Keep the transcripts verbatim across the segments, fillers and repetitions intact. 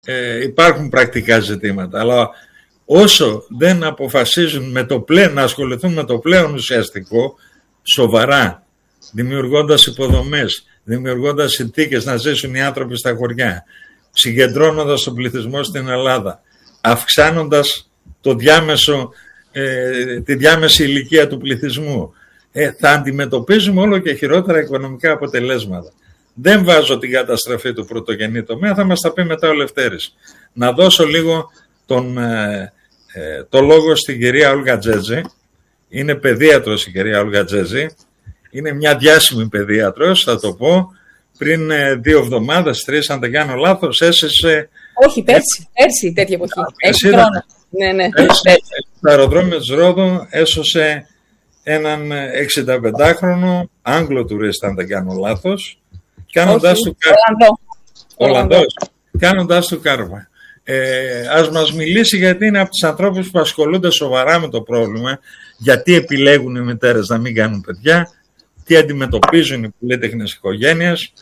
ε, υπάρχουν πρακτικά ζητήματα, αλλά όσο δεν αποφασίζουν με το πλέον, να ασχοληθούν με το πλέον ουσιαστικό, σοβαρά, δημιουργώντας υποδομές, δημιουργώντας συνθήκες να ζήσουν οι άνθρωποι στα χωριά, συγκεντρώνοντας τον πληθυσμό στην Ελλάδα, αυξάνοντας το διάμεσο, ε, τη διάμεση ηλικία του πληθυσμού, ε, θα αντιμετωπίζουμε όλο και χειρότερα οικονομικά αποτελέσματα. Δεν βάζω την καταστροφή του πρωτογενή τομέα, θα μας τα πει μετά ο Λευτέρης. Να δώσω λίγο τον, ε, ε, το λόγο στην κυρία Όλγα Τζέτζη. Είναι παιδίατρος η κυρία Όλγα Τζέτζη. Είναι μια διάσημη παιδίατρος, θα το πω. Πριν ε, δύο εβδομάδες, τρεις, αν δεν κάνω λάθος, έσωσε... Όχι, πέρσι, πέρσι τέτοια εποχή. Έχει χρόνο. Ναι, ναι. Στο αεροδρόμιο της Ρόδου έσωσε έναν εξηνταπεντάχρονο Άγγλο τουρίστα, αν δεν κάνω λάθος, κάνοντας του κάρβα. Ολλανδός. Κάνοντας του κάρβα. Ε, ας μας μιλήσει, γιατί είναι από τους ανθρώπους που ασχολούνται σοβαρά με το πρόβλημα, γιατί επιλέγουν οι μητέρες να μην κάνουν παιδιά, τι αντιμετωπίζουν οι πολύτεχνες οικογένειες.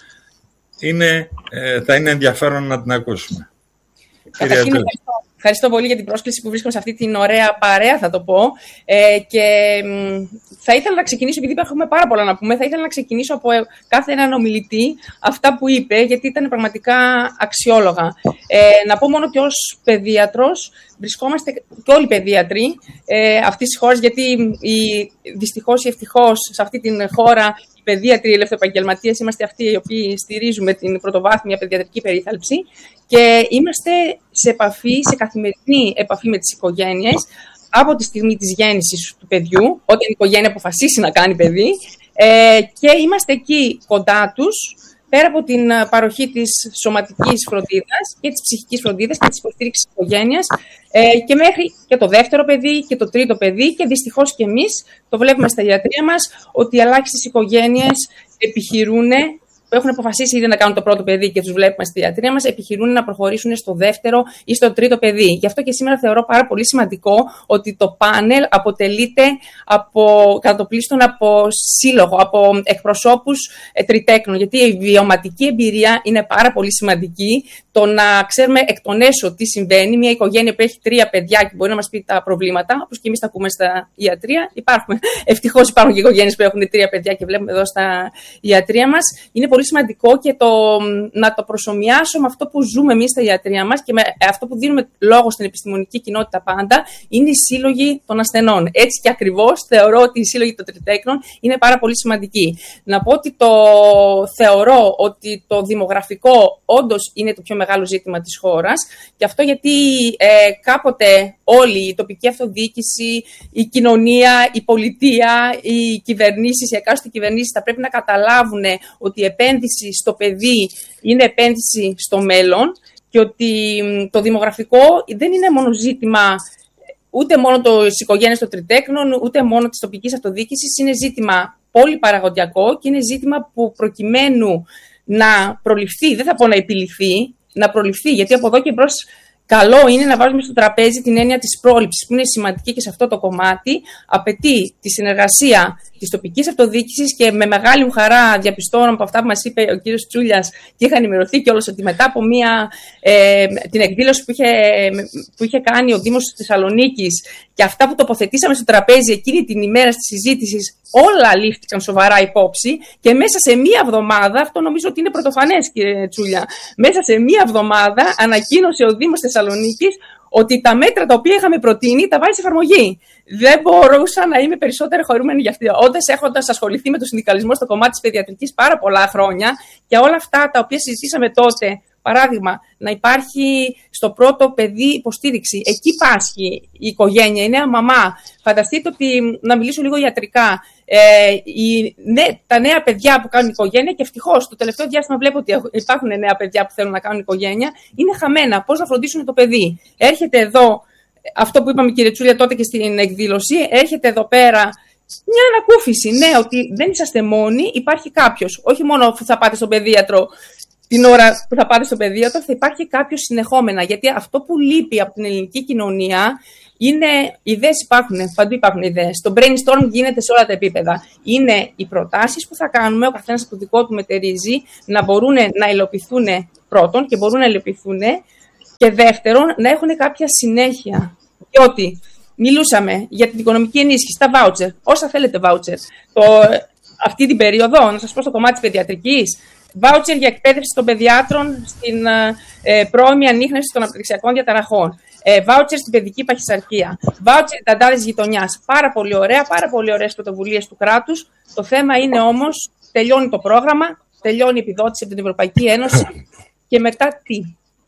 Είναι, ε, θα είναι ενδιαφέρον να την ακούσουμε. Καταρχήν, ευχαριστώ. Ευχαριστώ πολύ για την πρόσκληση που βρίσκομαι σε αυτή την ωραία παρέα, θα το πω. Ε, και μ, θα ήθελα να ξεκινήσω, επειδή έχουμε πάρα πολλά να πούμε, θα ήθελα να ξεκινήσω από κάθε έναν ομιλητή αυτά που είπε, γιατί ήταν πραγματικά αξιόλογα. Ε, να πω μόνο ότι ως παιδίατρος βρισκόμαστε και όλοι οι παιδίατροι ε, αυτής της χώρας, γιατί η, δυστυχώς ή ευτυχώς σε αυτή την χώρα οι παιδίατροι, οι ελευθεροεπαγγελματίες, είμαστε αυτοί οι οποίοι στηρίζουμε την πρωτοβάθμια παιδιατρική περίθαλψη και είμαστε σε επαφή, σε καθημερινή επαφή με τις οικογένειες από τη στιγμή της γέννησης του παιδιού, όταν η οικογένεια αποφασίσει να κάνει παιδί, ε, και είμαστε εκεί κοντά τους, πέρα από την παροχή της σωματικής φροντίδας και της ψυχικής φροντίδας και της υποστήριξης της οικογένειας, ε, και μέχρι και το δεύτερο παιδί και το τρίτο παιδί, και δυστυχώς και εμείς το βλέπουμε στα ιατρεία μας ότι οι ελάχιστες οικογένειες επιχειρούν, που έχουν αποφασίσει ήδη να κάνουν το πρώτο παιδί και τους βλέπουμε στη ιατρεία μας, επιχειρούν να προχωρήσουν στο δεύτερο ή στο τρίτο παιδί. Γι' αυτό και σήμερα θεωρώ πάρα πολύ σημαντικό ότι το πάνελ αποτελείται από, κατά το πλήστον από σύλλογο, από εκπροσώπους ε, τριτέκνων, γιατί η βιωματική εμπειρία είναι πάρα πολύ σημαντική. Το να ξέρουμε εκ των έσω τι συμβαίνει, μια οικογένεια που έχει τρία παιδιά και μπορεί να μας πει τα προβλήματα, όπως και εμείς τα ακούμε στα ιατρεία. Υπάρχουν, ευτυχώς υπάρχουν και οικογένειες που έχουν τρία παιδιά και βλέπουμε εδώ στα ιατρεία μας. Είναι πολύ σημαντικό και το, να το προσομοιάσω με αυτό που ζούμε εμείς στα ιατρεία μας και με αυτό που δίνουμε λόγο στην επιστημονική κοινότητα πάντα, είναι οι σύλλογοι των ασθενών. Έτσι και ακριβώς θεωρώ ότι οι σύλλογοι των τριτέκνων είναι πάρα πολύ σημαντικοί. Να πω ότι το θεωρώ ότι το δημογραφικό όντως είναι το πιο μεγάλο ζήτημα της χώρας, και αυτό γιατί ε, κάποτε όλη η τοπική αυτοδιοίκηση, η κοινωνία, η πολιτεία, οι κυβερνήσεις, οι εκάστοτε κυβερνήσεις θα πρέπει να καταλάβουν ότι η επένδυση στο παιδί είναι επένδυση στο μέλλον και ότι το δημογραφικό δεν είναι μόνο ζήτημα ούτε μόνο της οικογένειας των τριτέκνων, ούτε μόνο της τοπικής αυτοδιοίκησης, είναι ζήτημα πολυπαραγωγικό και είναι ζήτημα που προκειμένου να προληφθεί, δεν θα πω να επιληθεί, να προληφθεί, γιατί από εδώ και μπρος καλό είναι να βάζουμε στο τραπέζι την έννοια της πρόληψης, που είναι σημαντική και σε αυτό το κομμάτι. Απαιτεί τη συνεργασία της τοπικής αυτοδιοίκησης και με μεγάλη μου χαρά διαπιστώνω από αυτά που μας είπε ο κύριος Τσούλιας και είχα ενημερωθεί κιόλας ότι μετά από μια, ε, την εκδήλωση που είχε, που είχε κάνει ο Δήμος της Θεσσαλονίκης και αυτά που τοποθετήσαμε στο τραπέζι εκείνη την ημέρα της συζήτησης, όλα λήφθηκαν σοβαρά υπόψη και μέσα σε μία εβδομάδα, αυτό νομίζω ότι είναι πρωτοφανές κύριε Τσούλια, μέσα σε μία εβδομάδα ανακοίνωσε ο Δήμος Θεσσαλονίκης ότι τα μέτρα τα οποία είχαμε προτείνει τα βάζει σε εφαρμογή. Δεν μπορούσα να είμαι περισσότερο χαρούμενη γι' αυτό. Όντας έχοντας ασχοληθεί με τον συνδικαλισμό στο κομμάτι της παιδιατρικής πάρα πολλά χρόνια και όλα αυτά τα οποία συζητήσαμε τότε, παράδειγμα, να υπάρχει στο πρώτο παιδί υποστήριξη. Εκεί πάσχει η οικογένεια, η νέα μαμά. Φανταστείτε ότι, να μιλήσω λίγο ιατρικά, ε, οι, ναι, τα νέα παιδιά που κάνουν οικογένεια, και ευτυχώς το τελευταίο διάστημα βλέπω ότι υπάρχουν νέα παιδιά που θέλουν να κάνουν οικογένεια, είναι χαμένα. Πώς να φροντίσουν το παιδί. Έρχεται εδώ, αυτό που είπαμε κύριε Τσούλια τότε και στην εκδήλωση, έρχεται εδώ πέρα μια ανακούφιση. Ναι, ότι δεν είσαστε μόνοι, υπάρχει κάποιος. Όχι μόνο που θα πάτε στον παιδίατρο. Την ώρα που θα πάτε στο παιδίατρο θα υπάρχει κάποιο συνεχόμενα. Γιατί αυτό που λείπει από την ελληνική κοινωνία είναι, ιδέες υπάρχουν, παντού υπάρχουν ιδέες. Το brainstorm γίνεται σε όλα τα επίπεδα. Είναι οι προτάσεις που θα κάνουμε, ο καθένας από το δικό του μετερίζει, να μπορούν να υλοποιηθούν πρώτον και μπορούν να υλοποιηθούν Και δεύτερον, να έχουν κάποια συνέχεια. Διότι μιλούσαμε για την οικονομική ενίσχυση, τα βάουτσερ, όσα θέλετε βάουτσερ. Το, αυτή την περίοδο, να σας πω στο κομμάτι της παιδιατρικής, βάουτσερ για εκπαίδευση των παιδιάτρων στην ε, πρώιμη ανίχνευση των αναπτυξιακών διαταραχών. Ε, βάουτσερ στην παιδική παχυσαρκία. Βάουτσερ ταντάδες γειτονιάς. Πάρα πολύ ωραία, πάρα πολύ ωραίες πρωτοβουλίες του κράτους. Το θέμα είναι όμως, τελειώνει το πρόγραμμα, τελειώνει η επιδότηση από την Ευρωπαϊκή Ένωση και μετά τι.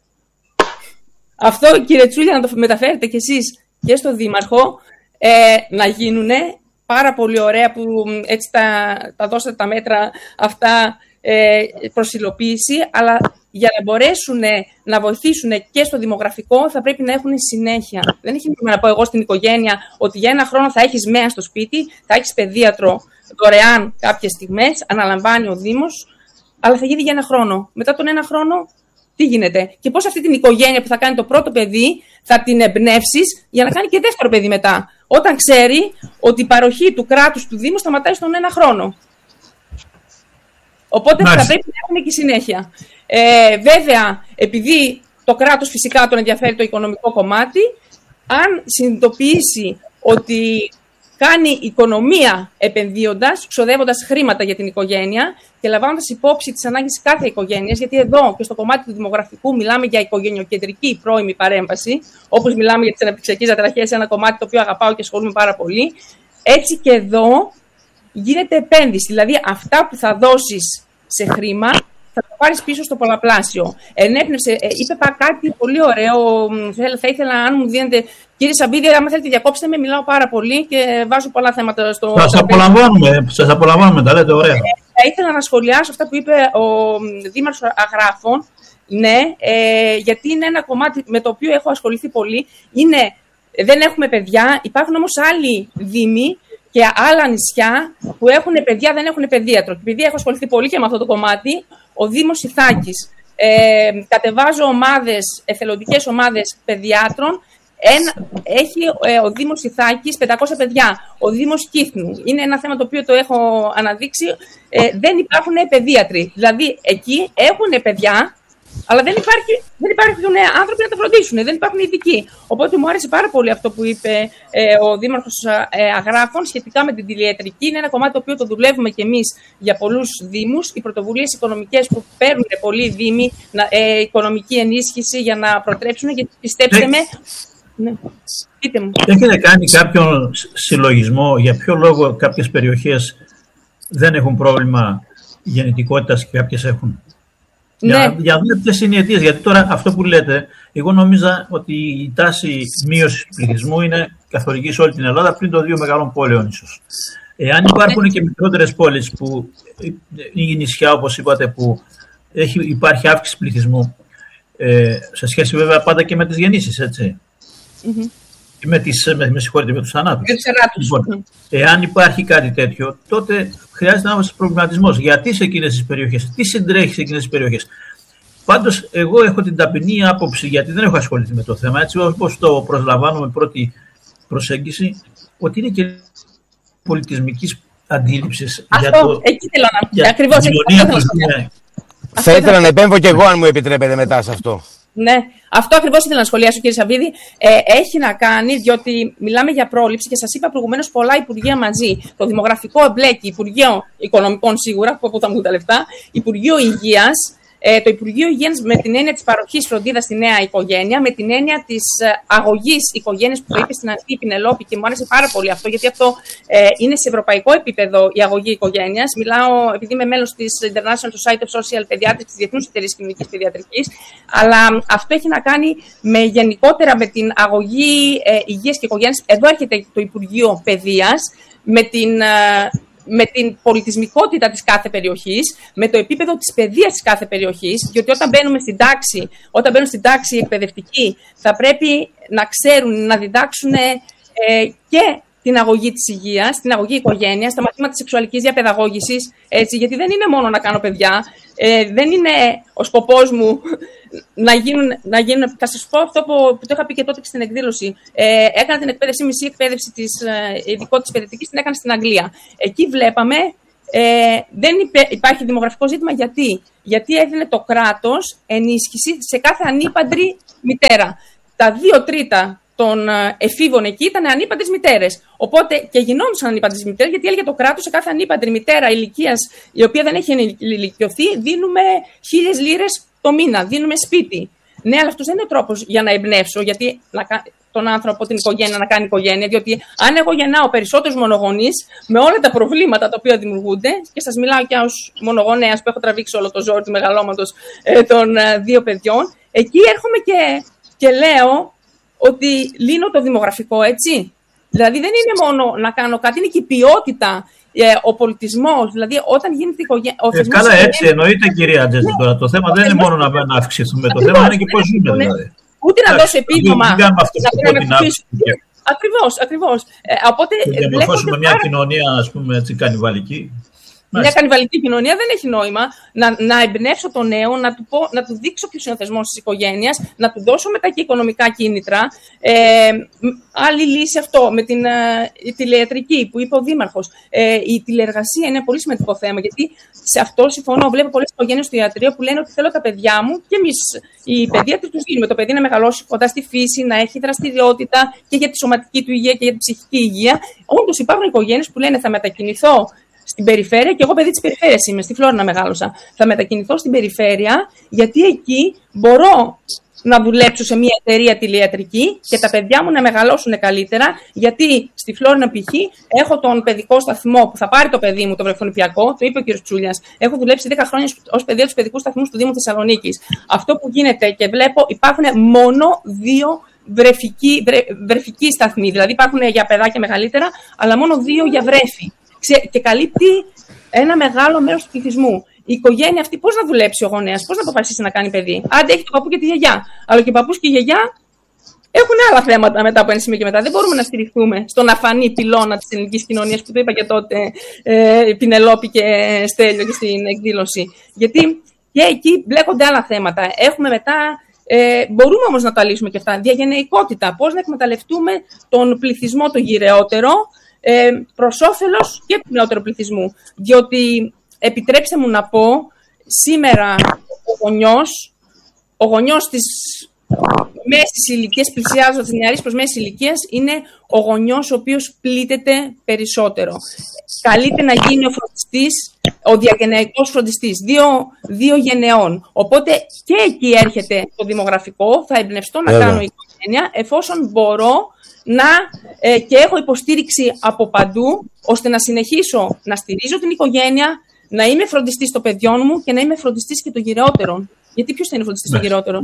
Αυτό, κύριε Τσούλια, να το μεταφέρετε κι εσείς και στο Δήμαρχο, ε, να γίνουνε πάρα πολύ ωραία που έτσι τα, τα δώσατε τα μέτρα αυτά ε, προς υλοποίηση, αλλά για να μπορέσουν να βοηθήσουν και στο δημογραφικό θα πρέπει να έχουν συνέχεια. Δεν έχει νόημα να πω εγώ στην οικογένεια ότι για ένα χρόνο θα έχεις μέα στο σπίτι, θα έχεις παιδίατρο δωρεάν κάποιες στιγμές, αναλαμβάνει ο Δήμος, αλλά θα γίνει για ένα χρόνο. Μετά τον ένα χρόνο, τι γίνεται? Και πώς αυτή την οικογένεια που θα κάνει το πρώτο παιδί θα την εμπνεύσεις για να κάνει και δεύτερο παιδί μετά, όταν ξέρει ότι η παροχή του κράτους του Δήμου σταματάει στον ένα χρόνο. Οπότε Μάλιστα. θα πρέπει να έχουν και συνέχεια. Ε, βέβαια, επειδή το κράτος φυσικά τον ενδιαφέρει το οικονομικό κομμάτι, αν συνειδητοποιήσει ότι κάνει οικονομία επενδύοντας, ξοδεύοντας χρήματα για την οικογένεια και λαμβάνοντας υπόψη τις ανάγκες κάθε οικογένειας, γιατί εδώ και στο κομμάτι του δημογραφικού μιλάμε για οικογενειοκεντρική πρώιμη παρέμβαση, όπως μιλάμε για τις αναπτυξιακές διαταραχές, ένα κομμάτι το οποίο αγαπάω και ασχολούμαι πάρα πολύ. Έτσι και εδώ γίνεται επένδυση. Δηλαδή, αυτά που θα δώσεις σε χρήμα θα το πάρεις πίσω στο πολλαπλάσιο. Ενέπνευσε, ε, είπε πά κάτι πολύ ωραίο. Θα ήθελα, αν μου δίνετε. Κύριε Σαμπίδη, άμα θέλετε, διακόψτε με, μιλάω πάρα πολύ και βάζω πολλά θέματα στο. Σας απολαμβάνουμε, σας απολαμβάνουμε, τα λέτε ωραία. Ε, θα ήθελα να σχολιάσω αυτά που είπε ο Δήμαρχος Αγράφων. Ναι, ε, γιατί είναι ένα κομμάτι με το οποίο έχω ασχοληθεί πολύ. Είναι, δεν έχουμε παιδιά, υπάρχουν όμως άλλοι δήμοι και άλλα νησιά που έχουν παιδιά, δεν έχουν παιδίατρο. Και επειδή έχω ασχοληθεί πολύ και με αυτό το κομμάτι, ο Δήμος Ιθάκης. Ε, κατεβάζω ομάδες, εθελοντικές ομάδες παιδιάτρων. Ένα, έχει ε, ο Δήμος Ιθάκης πεντακόσια παιδιά. Ο Δήμος Κύθνου. Είναι ένα θέμα το οποίο το έχω αναδείξει. Ε, δεν υπάρχουν παιδίατροι. Δηλαδή εκεί έχουν παιδιά, αλλά δεν, υπάρχει, δεν υπάρχουν άνθρωποι να τα φροντίσουν. Δεν υπάρχουν ειδικοί. Οπότε μου άρεσε πάρα πολύ αυτό που είπε ε, ο Δήμαρχος ε, Αγράφων σχετικά με την τηλιατρική. Είναι ένα κομμάτι το οποίο το δουλεύουμε κι εμείς για πολλούς δήμους. Οι πρωτοβουλίες οικονομικές που παίρνουν πολλοί δήμοι, ε, οικονομική ενίσχυση για να προτρέψουν. Γιατί πιστέψτε με. Ναι. Πείτε μου. Έχετε κάνει κάποιον συλλογισμό για ποιο λόγο κάποιες περιοχές δεν έχουν πρόβλημα γεννητικότητας και κάποιες έχουν? Ναι. Για, για να δούμε ποιες είναι οι αιτίες. Γιατί τώρα αυτό που λέτε, εγώ νόμιζα ότι η τάση μείωσης του πληθυσμού είναι καθολική σε όλη την Ελλάδα, πριν των δύο μεγάλων πόλεων ίσως. Εάν υπάρχουν και μικρότερες πόλεις, που είναι νησιά όπως είπατε, που έχει, υπάρχει αύξηση πληθυσμού, ε, σε σχέση βέβαια πάντα και με τις γεννήσεις, έτσι. Mm-hmm. Με, τις, με, με συγχωρείτε, με τους θανάτους. Λοιπόν, εάν υπάρχει κάτι τέτοιο, τότε χρειάζεται να είμαστε προβληματισμός. Γιατί σε εκείνες τις περιοχές, τι συντρέχει σε εκείνες τις περιοχές. Πάντως, εγώ έχω την ταπεινή άποψη, γιατί δεν έχω ασχοληθεί με το θέμα, έτσι όπως το προσλαμβάνω με πρώτη προσέγγιση, ότι είναι και πολιτισμικής αντίληψης. Αυτό, για το, εκεί θέλω να για ακριβώς, την κοινωνία που ζούμε. Θα ήθελα να επέμβω κι εγώ, αν μου επιτρέπετε, μετά σε αυτό. Ναι, αυτό ακριβώς ήθελα να σχολιάσω, κύριε Σαββίδη. Ε, έχει να κάνει, διότι μιλάμε για πρόληψη και σας είπα προηγουμένως πολλά υπουργεία μαζί. Το δημογραφικό εμπλέκει, Υπουργείο Οικονομικών σίγουρα, από όπου θα μου δουν τα λεφτά, Υπουργείο Υγείας. Ε, το Υπουργείο Υγείας με την έννοια της παροχής φροντίδας στη νέα οικογένεια, με την έννοια της αγωγής οικογένειας που το είπε στην αρχή η Πινελόπη και μου άρεσε πάρα πολύ αυτό, γιατί αυτό ε, είναι σε ευρωπαϊκό επίπεδο η αγωγή οικογένειας. Μιλάω, επειδή είμαι μέλος της International Society of Social Pediatrics, της Διεθνούς Εταιρείας Κοινωνικής Παιδιατρικής, αλλά αυτό έχει να κάνει με γενικότερα με την αγωγή ε, υγείας και οικογένειας. Εδώ έρχεται το Υπουργείο Παιδείας με την. Ε, με την πολιτισμικότητα της κάθε περιοχής, με το επίπεδο της παιδείας της κάθε περιοχής, διότι όταν μπαίνουμε στην τάξη, όταν μπαίνουν στην τάξη εκπαιδευτική, θα πρέπει να ξέρουν, να διδάξουν ε, και την αγωγή της υγείας, την αγωγή οικογένειας, τα μαθήματα σεξουαλικής διαπαιδαγώγησης, έτσι, γιατί δεν είναι μόνο να κάνω παιδιά, ε, δεν είναι ο σκοπός μου να γίνουν, να γίνουν, θα σας πω αυτό που, που το είχα πει και τότε και στην εκδήλωση. Ε, έκανα την εκπαίδευση, μισή εκπαίδευση της ε, ειδικότητας παιδευτικής, την έκανα στην Αγγλία. Εκεί βλέπαμε Ε, δεν υπάρχει δημογραφικό ζήτημα γιατί. Γιατί έδινε το κράτος ενίσχυση σε κάθε ανήπαντρη μητέρα. Τα δύο τρίτα των εφήβων εκεί ήταν ανήπαντρες μητέρες. Οπότε και γινόντουσαν ανήπαντρες μητέρες, γιατί έλεγε το κράτος σε κάθε ανήπαντρη μητέρα ηλικίας, η οποία δεν έχει ενηλικιωθεί, δίνουμε χίλιες λίρες το μήνα, δίνουμε σπίτι. Ναι, αλλά αυτός δεν είναι ο τρόπος για να εμπνεύσω, γιατί να, τον άνθρωπο, την οικογένεια, να κάνει οικογένεια. Διότι αν εγώ γεννάω περισσότερους μονογονείς, με όλα τα προβλήματα τα οποία δημιουργούνται, και σας μιλάω και ως μονογονέας που έχω τραβήξει όλο το ζόρι του μεγαλώματος ε, των ε, δύο παιδιών, εκεί έρχομαι και, και λέω ότι λύνω το δημογραφικό, έτσι. Δηλαδή δεν είναι μόνο να κάνω κάτι, είναι και η ποιότητα, ε, ο πολιτισμός. Δηλαδή όταν γίνεται η οικογένεια. Ε, καλά, έτσι εννοείται, κυρία Αντζέστη. Ναι, τώρα το θέμα δεν είναι μόνο να, να αυξηθούμε, το θέμα είναι και πώς ζούμε, δηλαδή. Ούτε να δώσει επίδομα. Δεν κάνουμε αυτό που την αύξηση. Ακριβώς, ακριβώς. Ε, οπότε. Για να διαμορφώσουμε μια κοινωνία, ας πούμε, έτσι, κανιβαλική. Μια κανιβαλική κοινωνία δεν έχει νόημα να, να εμπνεύσω τον νέο, να του, πω, να του δείξω ποιος είναι ο θεσμός της οικογένειας, να του δώσω μετά και οικονομικά κίνητρα. Ε, άλλη λύση αυτό με την ε, τηλεϊατρική που είπε ο Δήμαρχος. Ε, η τηλεεργασία είναι ένα πολύ σημαντικό θέμα, γιατί σε αυτό συμφωνώ. Βλέπω πολλές οικογένειες στο ιατρείο που λένε ότι θέλω τα παιδιά μου και εμείς οι παιδίατροι τους δίνουμε το παιδί να μεγαλώσει κοντά στη φύση, να έχει δραστηριότητα και για τη σωματική του υγεία και για την ψυχική υγεία. Όντως υπάρχουν οικογένειες που λένε θα μετακινηθώ στην περιφέρεια, και εγώ παιδί της περιφέρειας είμαι, στη Φλόρινα μεγάλωσα. Θα μετακινηθώ στην περιφέρεια, γιατί εκεί μπορώ να δουλέψω σε μια εταιρεία τηλεϊατρική και τα παιδιά μου να μεγαλώσουν καλύτερα, γιατί στη Φλόρινα π.χ. έχω τον παιδικό σταθμό που θα πάρει το παιδί μου, το βρεφονιπιακό, το είπε ο κ. Τσούλιας. Έχω δουλέψει δέκα χρόνια ως παιδεία του παιδικού σταθμού του Δήμου Θεσσαλονίκης. Αυτό που γίνεται και βλέπω, υπάρχουν μόνο δύο βρεφικοί, βρε, βρεφικοί σταθμοί. Δηλαδή υπάρχουν για παιδάκια μεγαλύτερα, αλλά μόνο δύο για βρέφη. Και καλύπτει ένα μεγάλο μέρος του πληθυσμού. Η οικογένεια αυτή πώς να δουλέψει ο γονέας, πώς να αποφασίσει να κάνει παιδί. Άντε έχει το παππού και τη γιαγιά. Αλλά και ο παππούς και η γιαγιά έχουν άλλα θέματα μετά από ένα σημείο και μετά. Δεν μπορούμε να στηριχθούμε στον αφανή πυλώνα της ελληνικής κοινωνίας που το είπα και τότε ε, Πινελόπη και Στέλιο και στην εκδήλωση. Γιατί και εκεί μπλέκονται άλλα θέματα. Έχουμε μετά. Ε, μπορούμε όμως να τα λύσουμε και αυτά. Διαγενεϊκότητα. Πώς να εκμεταλλευτούμε τον πληθυσμό το γυρεότερο. Ε, προς όφελος και του νεότερου πληθυσμού. Διότι, επιτρέψτε μου να πω, σήμερα ο γονιός, ο γονιός της μέσης ηλικίας, πλησιάζοντας της νεαρής προς μέσης ηλικίας, είναι ο γονιός ο οποίος πλήττεται περισσότερο. Καλείται να γίνει ο φροντιστής, ο διαγενεϊκός φροντιστής, δύο, δύο γενεών. Οπότε και εκεί έρχεται το δημογραφικό, θα εμπνευστώ να Έλα. κάνω οικογένεια, εφόσον μπορώ να, ε, και έχω υποστήριξη από παντού, ώστε να συνεχίσω να στηρίζω την οικογένεια, να είμαι φροντιστής των παιδιών μου και να είμαι φροντιστής και των γυρεότερων. Γιατί ποιος θα είναι φροντιστής των γυρεότερων?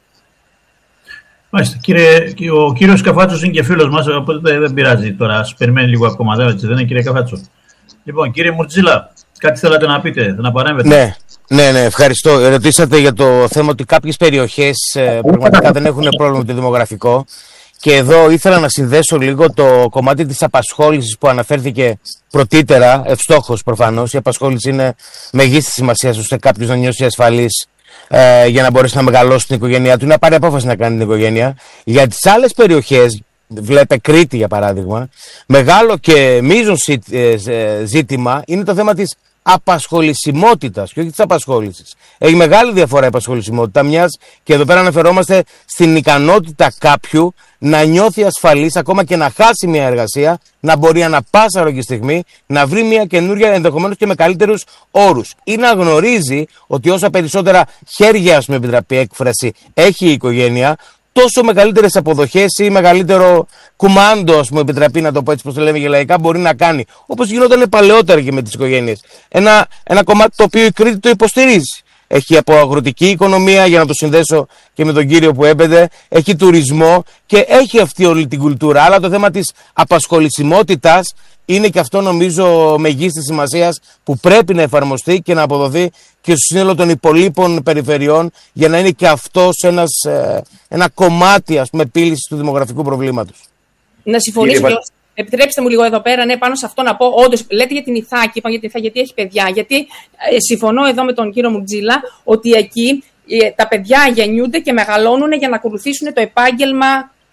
Μάλιστα. Κύριε, ο κύριος Καφάτσος είναι και φίλος μας, οπότε δεν πειράζει τώρα. Ας περιμένει λίγο ακόμα, δεν είναι, κύριε Καφάτσο? Λοιπόν, κύριε Μουρτζίλα, κάτι θέλατε να πείτε, να παρέμβετε? Ναι, ναι, ναι, ευχαριστώ. Ρωτήσατε για το θέμα ότι κάποιες περιοχές ε, πραγματικά δεν έχουν πρόβλημα με το δημογραφικό. Και εδώ ήθελα να συνδέσω λίγο το κομμάτι της απασχόλησης που αναφέρθηκε πρωτήτερα, ευστόχως προφανώς. Η απασχόληση είναι μεγίστη σημασία ώστε κάποιος να νιώσει ασφαλής ε, για να μπορέσει να μεγαλώσει την οικογένειά του, να πάρει απόφαση να κάνει την οικογένεια. Για τις άλλες περιοχές, βλέπε Κρήτη για παράδειγμα, μεγάλο και μείζον ζήτημα είναι το θέμα της απασχολησιμότητας και όχι της απασχόλησης. Έχει μεγάλη διαφορά η απασχολησιμότητα μιας, και εδώ πέρα αναφερόμαστε στην ικανότητα κάποιου να νιώθει ασφαλής, ακόμα και να χάσει μια εργασία, να μπορεί ανα πάσα ρογή στιγμή να βρει μια καινούρια, ενδεχομένως και με καλύτερους όρους, ή να γνωρίζει ότι όσα περισσότερα χέρια, ας με επιτραπεί έκφραση, έχει η οικογένεια, τόσο μεγαλύτερες αποδοχές ή μεγαλύτερο κουμάντο, ας μου επιτραπεί να το πω έτσι πως το λέμε και λαϊκά, μπορεί να κάνει. Όπως γινόταν παλαιότερα και με τις οικογένειες. Ένα, ένα κομμάτι το οποίο η Κρήτη το υποστηρίζει. Έχει από αγροτική οικονομία, για να το συνδέσω και με τον κύριο που έπαιδε, έχει τουρισμό και έχει αυτή όλη την κουλτούρα. Αλλά το θέμα της απασχολησιμότητας είναι και αυτό, νομίζω, μεγίστης σημασίας, που πρέπει να εφαρμοστεί και να αποδοθεί και στο σύνολο των υπολείπων περιφερειών, για να είναι και αυτός ένας, ε, ένα κομμάτι, ας πούμε, επίλυσης του δημογραφικού προβλήματος. Να συμφωνήσω. Κύριε... Επιτρέψτε μου λίγο εδώ πέρα, ναι, πάνω σε αυτό να πω. Όντως, λέτε για την Ιθάκη, είπα για την Ιθάκη, γιατί έχει παιδιά. Γιατί ε, συμφωνώ εδώ με τον κύριο Μουρτζίλα ότι εκεί ε, τα παιδιά γεννιούνται και μεγαλώνουν για να ακολουθήσουν το επάγγελμα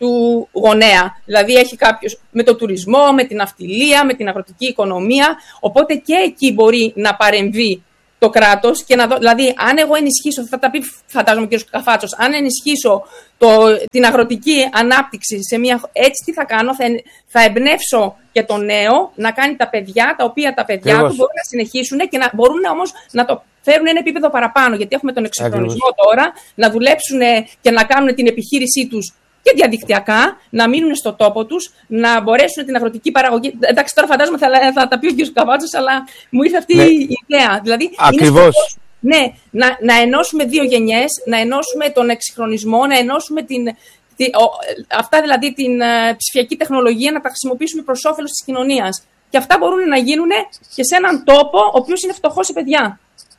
του γονέα. Δηλαδή έχει κάποιος με το τουρισμό, με την ναυτιλία, με την αγροτική οικονομία, οπότε και εκεί μπορεί να παρεμβεί το κράτος και να δω, δηλαδή αν εγώ ενισχύσω, θα τα πει φαντάζομαι ο κ. Καφάτσος, αν ενισχύσω το, την αγροτική ανάπτυξη σε μια, έτσι τι θα κάνω, θα, θα εμπνεύσω και το νέο να κάνει τα παιδιά, τα οποία τα παιδιά Ακριβώς. του μπορούν να συνεχίσουν και να μπορούν όμως να το φέρουν ένα επίπεδο παραπάνω, γιατί έχουμε τον εξυγχρονισμό τώρα, να δουλέψουν και να κάνουν την επιχείρησή τους και διαδικτυακά, να μείνουν στο τόπο τους, να μπορέσουν την αγροτική παραγωγή. Εντάξει, τώρα φαντάζομαι θα, θα τα πει ο κ. Καβάτσος, αλλά μου ήρθε αυτή ναι. η ιδέα. Δηλαδή, Ακριβώς. Είναι ναι, να, να ενώσουμε δύο γενιές, να ενώσουμε τον εξυγχρονισμό, να ενώσουμε την, τη, ο, αυτά δηλαδή την uh, ψηφιακή τεχνολογία, να τα χρησιμοποιήσουμε προς όφελος της κοινωνίας. Και αυτά μπορούν να γίνουν και σε έναν τόπο ο οποίος είναι φτωχός σε παιδιά.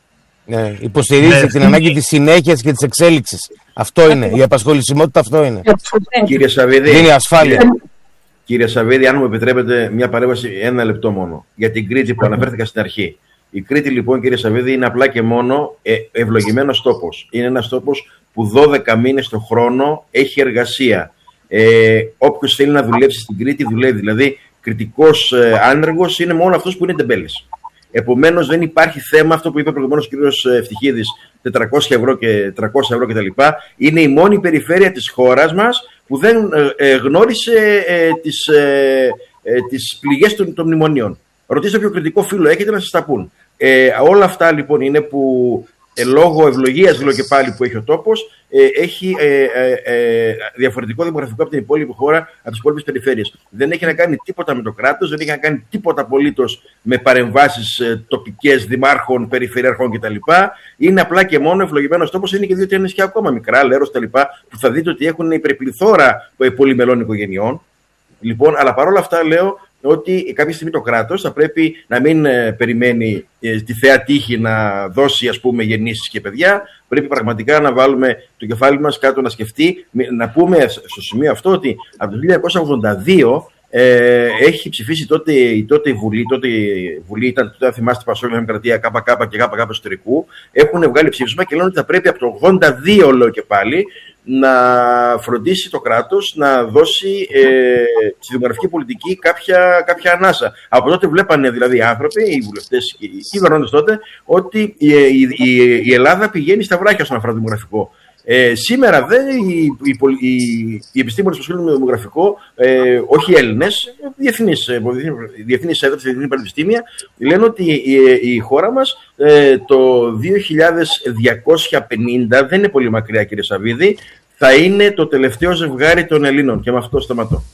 Ναι, υποστηρίζει ναι, την ναι. ανάγκη της συνέχειας και της εξέλιξης. Αυτό είναι. Η απασχολησιμότητα αυτό είναι. Κύριε Σαββίδη, είναι ασφάλεια. Κύριε Σαββίδη, αν μου επιτρέπετε μια παρέμβαση, ένα λεπτό μόνο, για την Κρήτη που αναφέρθηκα στην αρχή. Η Κρήτη, λοιπόν, κύριε Σαββίδη, είναι απλά και μόνο ε, ευλογημένος τόπος. Είναι ένας τόπος που δώδεκα μήνες το χρόνο έχει εργασία. Ε, Όποιος θέλει να δουλέψει στην Κρήτη, δουλεύει. Δηλαδή, κριτικός ε, άνεργος είναι μόνο αυτός που είναι τεμπέλης. Επομένως, δεν υπάρχει θέμα αυτό που είπε προηγουμένως ο κ. Ευτυχίδης, τετρακόσια ευρώ και τριακόσια ευρώ κτλ. Είναι η μόνη περιφέρεια της χώρας μας που δεν ε, γνώρισε ε, τις, ε, ε, τις πληγές των, των μνημονίων. Ρωτήστε ποιο κριτικό φύλλο έχετε να σας τα πούν. Ε, όλα αυτά λοιπόν είναι που ε, λόγω ευλογίας, λέω και πάλι, που έχει ο τόπος, ε, έχει ε, ε, ε, διαφορετικό δημογραφικό από την υπόλοιπη χώρα, από τις υπόλοιπες περιφέρειες. Δεν έχει να κάνει τίποτα με το κράτος, δεν έχει να κάνει τίποτα απολύτως με παρεμβάσεις ε, τοπικές, δημάρχων, περιφερειάρχων κτλ. Είναι απλά και μόνο ευλογημένος τόπος. Είναι και δύο-τρία νησιά ακόμα μικρά, Λέros κτλ. Που θα δείτε ότι έχουν υπερπληθώρα πολυμελών οικογενειών. Λοιπόν, αλλά παρόλα αυτά λέω ότι κάποια στιγμή το κράτος θα πρέπει να μην ε, περιμένει ε, τη θεά τύχη να δώσει, ας πούμε, γεννήσεις και παιδιά. Πρέπει πραγματικά να βάλουμε το κεφάλι μας κάτω να σκεφτεί. Να πούμε στο σημείο αυτό ότι από το χίλια εννιακόσια ογδόντα δύο ε, έχει ψηφίσει τότε, η τότε η Βουλή, τότε η Βουλή ήταν, τότε αν θυμάστε, Πασόκ, Δημοκρατία, ΚΚ και ΚΚ εσωτερικού, έχουν βγάλει ψήφισμα και λένε ότι θα πρέπει από το ογδόντα δύο, λέω και πάλι, να φροντίσει το κράτος να δώσει ε, στη δημογραφική πολιτική κάποια, κάποια ανάσα. Από τότε βλέπανε δηλαδή οι άνθρωποι, οι βουλευτές και οι κυβερνώντες τότε, ότι η, η, η, η Ελλάδα πηγαίνει στα βράχια στον αφορά δημογραφικό. Ε, σήμερα δε οι, οι, οι, οι επιστήμονες που ασχολούνται με το δημογραφικό, ε, όχι οι Έλληνες, διεθνείς, διεθνείς έδρες, διεθνείς πανεπιστήμια, λένε ότι η, η χώρα μας ε, το δύο χιλιάδες διακόσια πενήντα, δεν είναι πολύ μακριά κύριε Σαββίδη, θα είναι το τελευταίο ζευγάρι των Ελλήνων. Και με αυτό σταματώ.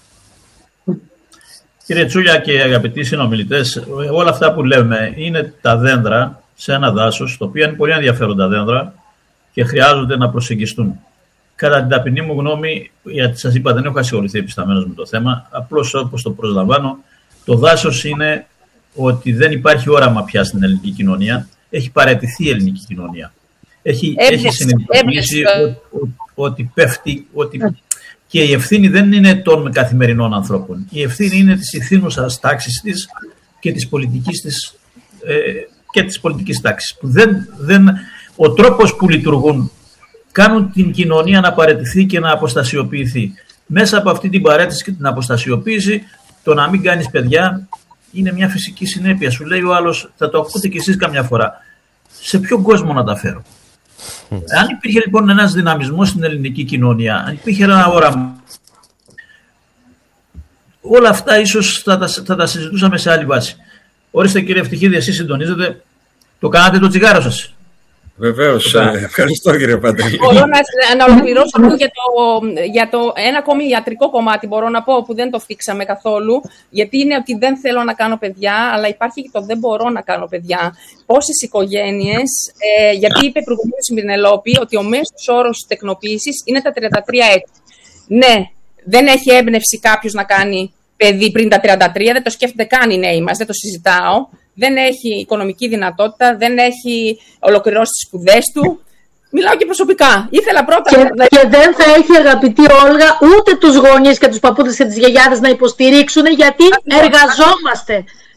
Κύριε Τσούλια και αγαπητοί συνομιλητές, όλα αυτά που λέμε είναι τα δέντρα σε ένα δάσος, το οποίο είναι πολύ ενδιαφέροντα δέντρα και χρειάζονται να προσεγγιστούν. Κατά την ταπεινή μου γνώμη, γιατί σας είπα δεν έχω ασχοληθεί επισταμένος με το θέμα, απλώς όπως το προσλαμβάνω, το δάσος είναι ότι δεν υπάρχει όραμα πια στην ελληνική κοινωνία, έχει παραιτηθεί η ελληνική κοινωνία. Έχει, έχει συνειδητοποιήσει ότι, ότι πέφτει, ότι και η ευθύνη δεν είναι των καθημερινών ανθρώπων. Η ευθύνη είναι της ηθήνουσας τάξης της και της πολιτικής της, ε, και της πολιτικής τάξης. Που δεν, δεν, ο τρόπος που λειτουργούν κάνουν την κοινωνία να παραιτηθεί και να αποστασιοποιηθεί. Μέσα από αυτή την παραίτηση και την αποστασιοποίηση, το να μην κάνεις παιδιά είναι μια φυσική συνέπεια. Σου λέει ο άλλος, θα το ακούτε κι εσείς καμιά φορά, σε ποιον κόσμο να τα φέρω. Αν υπήρχε λοιπόν ένας δυναμισμός στην ελληνική κοινωνία, αν υπήρχε ένα όραμα, όλα αυτά ίσως θα τα, θα τα συζητούσαμε σε άλλη βάση. Ορίστε κύριε Ευτυχίδη, εσείς συντονίζετε, το κάνατε το τσιγάρο σας. Βεβαίως, ευχαριστώ κύριε Παντελή. Μπορώ να, να ολοκληρώσω αυτό για το, για το ένα ακόμη ιατρικό κομμάτι, μπορώ να πω, που δεν το θίξαμε καθόλου, γιατί είναι ότι δεν θέλω να κάνω παιδιά, αλλά υπάρχει και το δεν μπορώ να κάνω παιδιά. Πόσες οικογένειες, ε, γιατί είπε προηγουμένως η Μυρνελόπη ότι ο μέσος όρος τεκνοποίησης είναι τα τριάντα τρία έτη. Ναι, δεν έχει έμπνευση κάποιος να κάνει παιδί πριν τα τριάντα τρία, δεν το σκέφτεται καν οι νέοι μας, δεν το συζητάω. Δεν έχει οικονομική δυνατότητα, δεν έχει ολοκληρώσει τις σπουδές του. Μιλάω και προσωπικά. Ήθελα πρώτα... Και, να... και δεν θα έχει, αγαπητή Όλγα, ούτε τους γονείς και τους παππούδες και τις γιαγιάδες να υποστηρίξουν, γιατί Ακριβώς. εργαζόμαστε.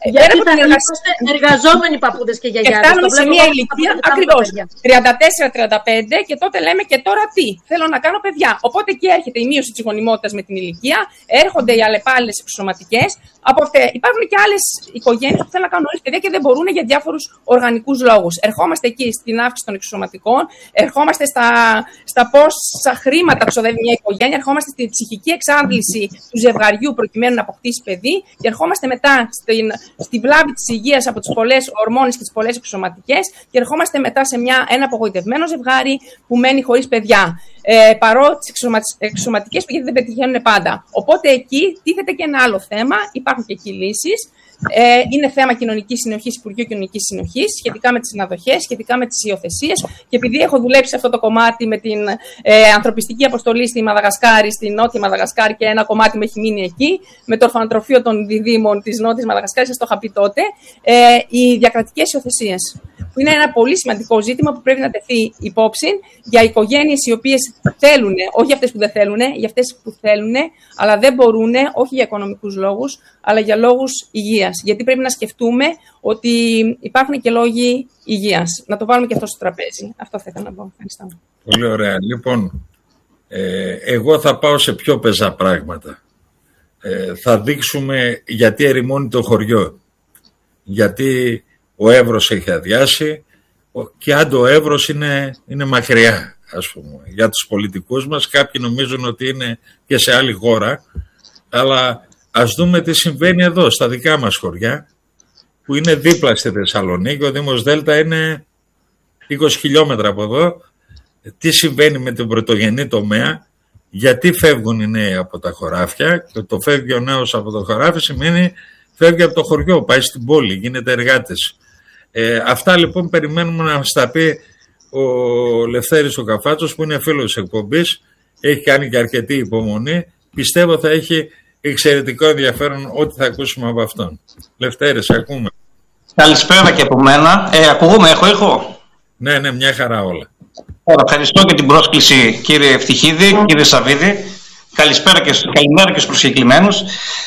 Γιατί θα είμαστε εργαζόμενοι παππούδες και γιαγιάδες. Και φτάνουμε σε μια ηλικία ακριβώς τριάντα τέσσερα τριάντα πέντε και τότε λέμε και τώρα τι, θέλω να κάνω παιδιά. Οπότε εκεί έρχεται η μείωση της γονιμότητας με την ηλικία, έρχονται οι αλλεπάλληλες εξωσωματικές. Από αυτέ, υπάρχουν και άλλες οικογένειες που θέλουν να κάνουν όλες παιδιά και δεν μπορούν για διάφορους οργανικούς λόγους. Ερχόμαστε εκεί στην αύξηση των εξωσωματικών, ερχόμαστε στα, στα πόσα χρήματα ξοδεύει μια οικογένεια, ερχόμαστε στην ψυχική εξάντληση του ζευγαριού προκειμένου να αποκτήσει παιδί και ερχόμαστε μετά στην, στην βλάβη της υγείας από τις πολλές ορμόνες και τις πολλές εξωσωματικές και ερχόμαστε μετά σε μια, ένα απογοητευμένο ζευγάρι που μένει χωρίς παιδιά. Ε, παρότι τις εξωσωματικές γιατί δεν πετυχαίνουν πάντα. Οπότε εκεί τίθεται και ένα άλλο θέμα, υπάρχουν και εκεί λύσεις. Ε, είναι θέμα κοινωνικής συνοχής, Υπουργείου Κοινωνικής Συνοχής, σχετικά με τις συναδοχές, σχετικά με τις υιοθεσίες. Και επειδή έχω δουλέψει σε αυτό το κομμάτι με την ε, ανθρωπιστική αποστολή στη Μαδαγασκάρη, στη Νότια Μαδαγασκάρη, και ένα κομμάτι με έχει μείνει εκεί, με το ορφανοτροφείο των διδήμων της Νότιας Μαδαγασκάρης, σας το είχα πει τότε, ε, οι διακρατικές υιοθεσίες. Που είναι ένα πολύ σημαντικό ζήτημα που πρέπει να τεθεί υπόψη για οικογένειες οι οποίες θέλουν, όχι για αυτές που δεν θέλουν, για αυτές που θέλουν, αλλά δεν μπορούν, όχι για οικονομικούς λόγους, αλλά για λόγους υγείας. Γιατί πρέπει να σκεφτούμε ότι υπάρχουν και λόγοι υγείας. Να το βάλουμε και αυτό στο τραπέζι. Αυτό θα ήθελα να πω. Ευχαριστώ. Πολύ ωραία. Λοιπόν, ε, εγώ θα πάω σε πιο πεζά πράγματα. Ε, θα δείξουμε γιατί ερημώνει το χωριό. Γιατί ο Εύρος έχει αδειάσει και αν το Εύρος είναι, είναι μακριά, ας πούμε. Για τους πολιτικούς μας κάποιοι νομίζουν ότι είναι και σε άλλη χώρα, αλλά ας δούμε τι συμβαίνει εδώ, στα δικά μας χωριά, που είναι δίπλα στη Θεσσαλονίκη. Ο Δήμος Δέλτα είναι είκοσι χιλιόμετρα από εδώ. Τι συμβαίνει με την πρωτογενή τομέα, γιατί φεύγουν οι νέοι από τα χωράφια, και το φεύγει ο νέος από το χωράφι σημαίνει φεύγει από το χωριό, πάει στην πόλη, γίνεται εργάτης. Ε, αυτά λοιπόν περιμένουμε να μας τα πει ο Λευτέρης ο Καφάτσος, που είναι φίλος της εκπομπής, έχει κάνει και αρκετή υπομονή. Πιστεύω θα έχει εξαιρετικό ενδιαφέρον ό,τι θα ακούσουμε από αυτόν. Λευτέρη, σε ακούμε. Καλησπέρα και από μένα. Ε, ακούγουμε, έχω ήχο. Ναι, ναι, μια χαρά όλα. Ευχαριστώ για την πρόσκληση, κύριε Ευτυχίδη, κύριε Σαββίδη. Καλησπέρα και, καλημέρα και στους προσκεκλημένους.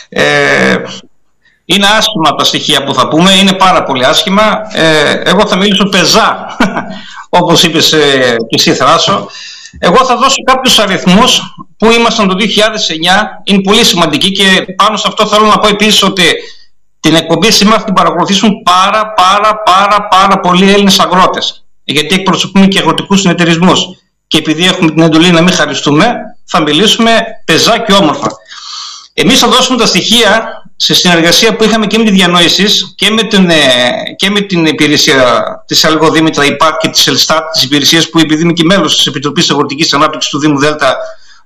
Ε, είναι άσχημα τα στοιχεία που θα πούμε, είναι πάρα πολύ άσχημα. Ε, εγώ θα μιλήσω πεζά, όπως είπες ε, και εσύ, Θράσο. Εγώ θα δώσω κάποιους αριθμούς που ήμασταν το δύο χιλιάδες εννιά, είναι πολύ σημαντικοί, και πάνω σε αυτό θέλω να πω επίσης ότι την εκπομπή σήμερα θα την παρακολουθήσουν πάρα πάρα πάρα πάρα πολλοί Έλληνες αγρότες, γιατί εκπροσωπούμε και αγροτικούς συνεταιρισμούς, και επειδή έχουμε την εντολή να μην χαριστούμε, θα μιλήσουμε πεζά και όμορφα. Εμείς θα δώσουμε τα στοιχεία σε συνεργασία που είχαμε και με τη Διανόησης και με την, και με την υπηρεσία της Αλγοδήμητρα ΙΠΑΤ και της Ελστάτ, τις υπηρεσίες που, επειδή είμαι και μέλος της Επιτροπής Αγροτικής Ανάπτυξης του Δήμου Δέλτα,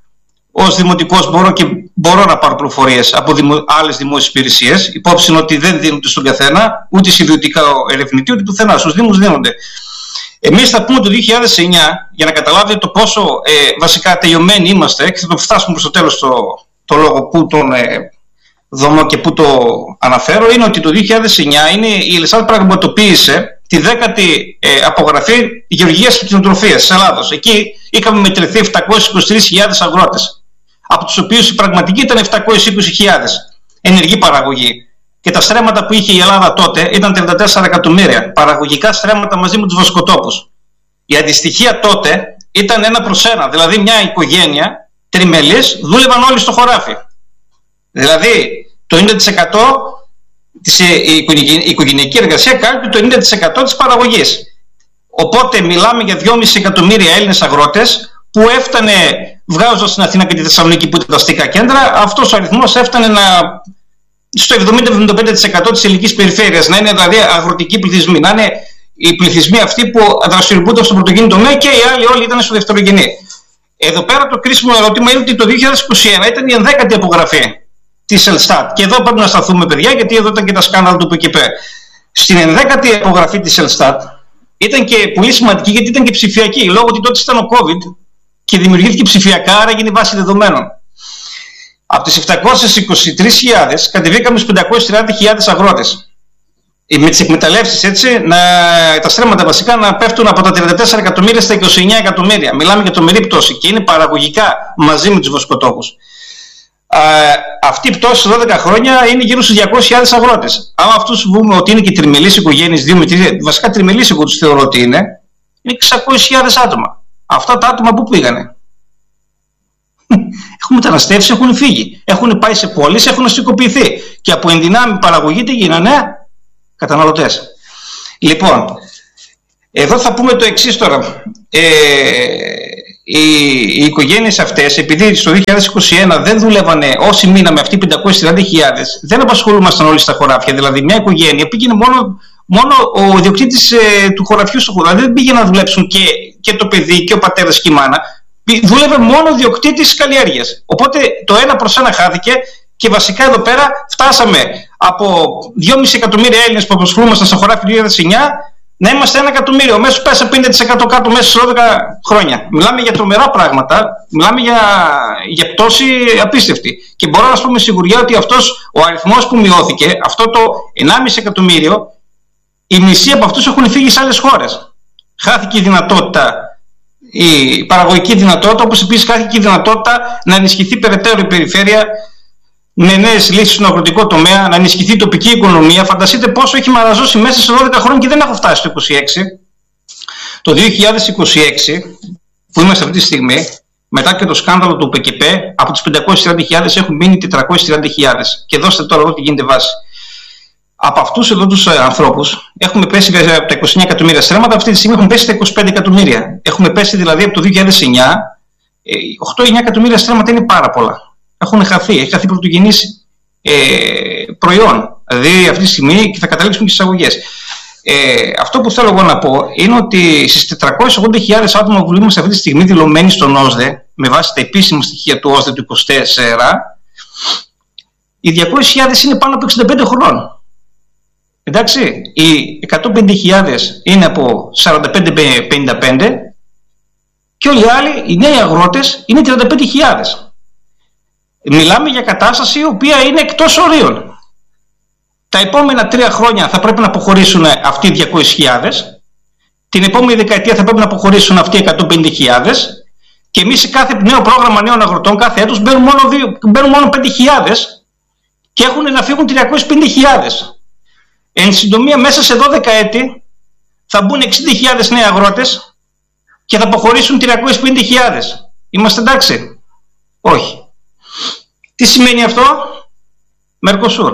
ως δημοτικός μπορώ και μπορώ να πάρω πληροφορίες από δημο, άλλες δημόσιες υπηρεσίες. Υπόψη είναι ότι δεν δίνονται στον καθένα, ούτε σε ιδιωτικά ερευνητή, ούτε πουθενά. Στους Δήμους δίνονται. Εμείς θα πούμε το δύο χιλιάδες εννιά, για να καταλάβετε το πόσο ε, βασικά τελειωμένοι είμαστε, και θα το φτάσουμε προς το τέλος το, το λόγο που τον ε, δομώ και που το αναφέρω, είναι ότι το δύο χιλιάδες εννιά είναι, η Ελστάτ πραγματοποίησε τη δέκατη ε, απογραφή γεωργίας και κτηνοτροφίας της Ελλάδος. Εκεί είχαμε μετρηθεί επτακόσιες είκοσι τρεις χιλιάδες αγρότες, από τους οποίους η πραγματική ήταν επτακόσιες είκοσι χιλιάδες ενεργή παραγωγή. Και τα στρέμματα που είχε η Ελλάδα τότε ήταν τριάντα τέσσερα εκατομμύρια παραγωγικά στρέμματα μαζί με τους βοσκοτόπους. Η αντιστοιχεία τότε ήταν ένα προς ένα, δηλαδή μια οικογένεια τριμελής δούλευαν όλοι στο χωράφι. Δηλαδή το ενενήντα τοις εκατό της η οικογενειακή εργασία κάλυπτε το ενενήντα τοις εκατό της παραγωγής. Οπότε μιλάμε για δυόμισι εκατομμύρια Έλληνες αγρότες που έφτανε, βγάζοντας στην Αθήνα και τη Θεσσαλονίκη που ήταν τα αστικά κέντρα, αυτός ο αριθμός έφτανε να, στο εβδομήντα με εβδομήντα πέντε τοις εκατό της ελληνικής περιφέρειας, να είναι δηλαδή αγροτικοί πληθυσμοί, να είναι οι πληθυσμοί αυτοί που δραστηριοποιούνταν στον πρωτογενή τομέα, και οι άλλοι όλοι ήταν στο δευτερογενή. Εδώ πέρα το κρίσιμο ερώτημα είναι ότι το δύο χιλιάδες είκοσι ένα ήταν η ενδέκατη απογραφή της Ελστάτ. Και εδώ πρέπει να σταθούμε, παιδιά, γιατί εδώ ήταν και τα σκάνδαλα του ΠΚΠ. Στην ενδέκατη απογραφή της Ελστάτ ήταν και πολύ σημαντική, γιατί ήταν και ψηφιακή, λόγω ότι τότε ήταν ο COVID και δημιουργήθηκε ψηφιακά, άρα έγινε βάση δεδομένων. Από τις επτακόσιες είκοσι τρεις χιλιάδες κατεβήκαμε στους πεντακόσιες τριάντα χιλιάδες αγρότες. Με τις εκμεταλλεύσεις, έτσι, να, τα στρέμματα βασικά να πέφτουν από τα τριάντα τέσσερα εκατομμύρια στα είκοσι εννέα εκατομμύρια. Μιλάμε για τρομερή πτώση, και είναι παραγωγικά μαζί με τους βοσκοτόπους. αυτή η πτώση σε δώδεκα χρόνια είναι γύρω στους διακόσιες χιλιάδες αγρότες. Αν αυτούς πούμε ότι είναι και τριμελείς οικογένειες, δύο με τρία, βασικά τριμελείς εγώ τους θεωρώ ότι είναι, είναι εξακόσιες χιλιάδες άτομα. Αυτά τα άτομα πού πήγανε? Έχουν μεταναστεύσει, έχουν φύγει. Έχουν πάει σε πόλεις, έχουν αστικοποιηθεί. Και από ενδυνάμει παραγωγή τι γίνανε? Καταναλωτές. Λοιπόν, εδώ θα πούμε το εξής τώρα. Ε, οι, οι οικογένειες αυτές, επειδή στο δύο χιλιάδες είκοσι ένα δεν δουλεύανε, όσοι μείναμε αυτοί πεντακόσιες τριάντα χιλιάδες, δεν απασχολούμασταν όλοι στα χωράφια. Δηλαδή, μια οικογένεια πήγαινε μόνο, μόνο ο ιδιοκτήτης ε, του χωραφιού στο χωράφι. Δεν πήγε να δουλέψουν και, και το παιδί και ο πατέρας και η μάνα. Δούλευε μόνο ο ιδιοκτήτης καλλιέργειας. Οπότε το ένα προς ένα χάθηκε και βασικά εδώ πέρα φτάσαμε από δυόμισι εκατομμύρια Έλληνες που απασχολούμασταν στα χωράφια του δύο χιλιάδες εννιά να είμαστε ένα εκατομμύριο. Μέσω πέσα πενήντα τοις εκατό κάτω μέσα σε δώδεκα χρόνια. Μιλάμε για τρομερά πράγματα, μιλάμε για, για πτώση απίστευτη. Και μπορώ να σας πω με σιγουριά ότι αυτός ο αριθμός που μειώθηκε, αυτό το ενάμιση εκατομμύριο, οι μισοί από αυτούς έχουν φύγει σε άλλες χώρες. Χάθηκε η δυνατότητα, η παραγωγική δυνατότητα, όπως επίσης χάθηκε η δυνατότητα να ενισχυθεί περαιτέρω η περιφέρεια με νέες λύσεις στον αγροτικό τομέα, να ενισχυθεί η τοπική οικονομία. Φανταστείτε πόσο έχει μαραζώσει μέσα σε δώδεκα χρόνια και δεν έχω φτάσει στο είκοσι έξι. Το δύο χιλιάδες είκοσι έξι, που είμαστε αυτή τη στιγμή, μετά και το σκάνδαλο του ΠΚΠ, από τις πεντακόσιες τριάντα χιλιάδες έχουν μείνει τετρακόσιες τριάντα χιλιάδες. Και δώστε τώρα εδώ τι γίνεται βάση. Από αυτούς εδώ τους ανθρώπους έχουμε πέσει από τα είκοσι εννέα εκατομμύρια στρέμματα, αυτή τη στιγμή έχουμε πέσει στα είκοσι πέντε εκατομμύρια. Έχουμε πέσει δηλαδή από το δύο χιλιάδες εννιά, οκτώ εννέα εκατομμύρια στρέμματα είναι πάρα πολλά. Έχουν χαθεί, έχει χαθεί πρωτογενής ε, προϊόν. Δηλαδή αυτή τη στιγμή και θα καταλήξουμε και στις αγωγές. Ε, αυτό που θέλω εγώ να πω είναι ότι στις τετρακόσιες ογδόντα χιλιάδες άτομα που είμαστε αυτή τη στιγμή δηλωμένοι στον ΟΣΔΕ, με βάση τα επίσημα στοιχεία του ΟΣΔΕ του είκοσι τέσσερα, οι διακόσιες χιλιάδες είναι πάνω από εξήντα πέντε χρονών. Εντάξει, οι εκατόν πενήντα χιλιάδες είναι από σαράντα πέντε με πενήντα πέντε και όλοι οι άλλοι, οι νέοι αγρότες, είναι τριάντα πέντε χιλιάδες. Μιλάμε για κατάσταση η οποία είναι εκτός ορίων. Τα επόμενα τρία χρόνια θα πρέπει να αποχωρήσουν αυτοί οι διακόσιες χιλιάδες, την επόμενη δεκαετία θα πρέπει να αποχωρήσουν αυτοί οι εκατόν πενήντα χιλιάδες και εμείς σε κάθε νέο πρόγραμμα νέων αγροτών κάθε έτος μπαίνουν μόνο, μπαίνουν μόνο πέντε χιλιάδες και έχουν να φύγουν τριακόσιες πενήντα χιλιάδες. Εν συντομία, μέσα σε δώδεκα έτη θα μπουν εξήντα χιλιάδες νέοι αγρότες και θα αποχωρήσουν τριακόσιες πενήντα χιλιάδες. Είμαστε εντάξει? Όχι. Τι σημαίνει αυτό? Μερκοσούρ.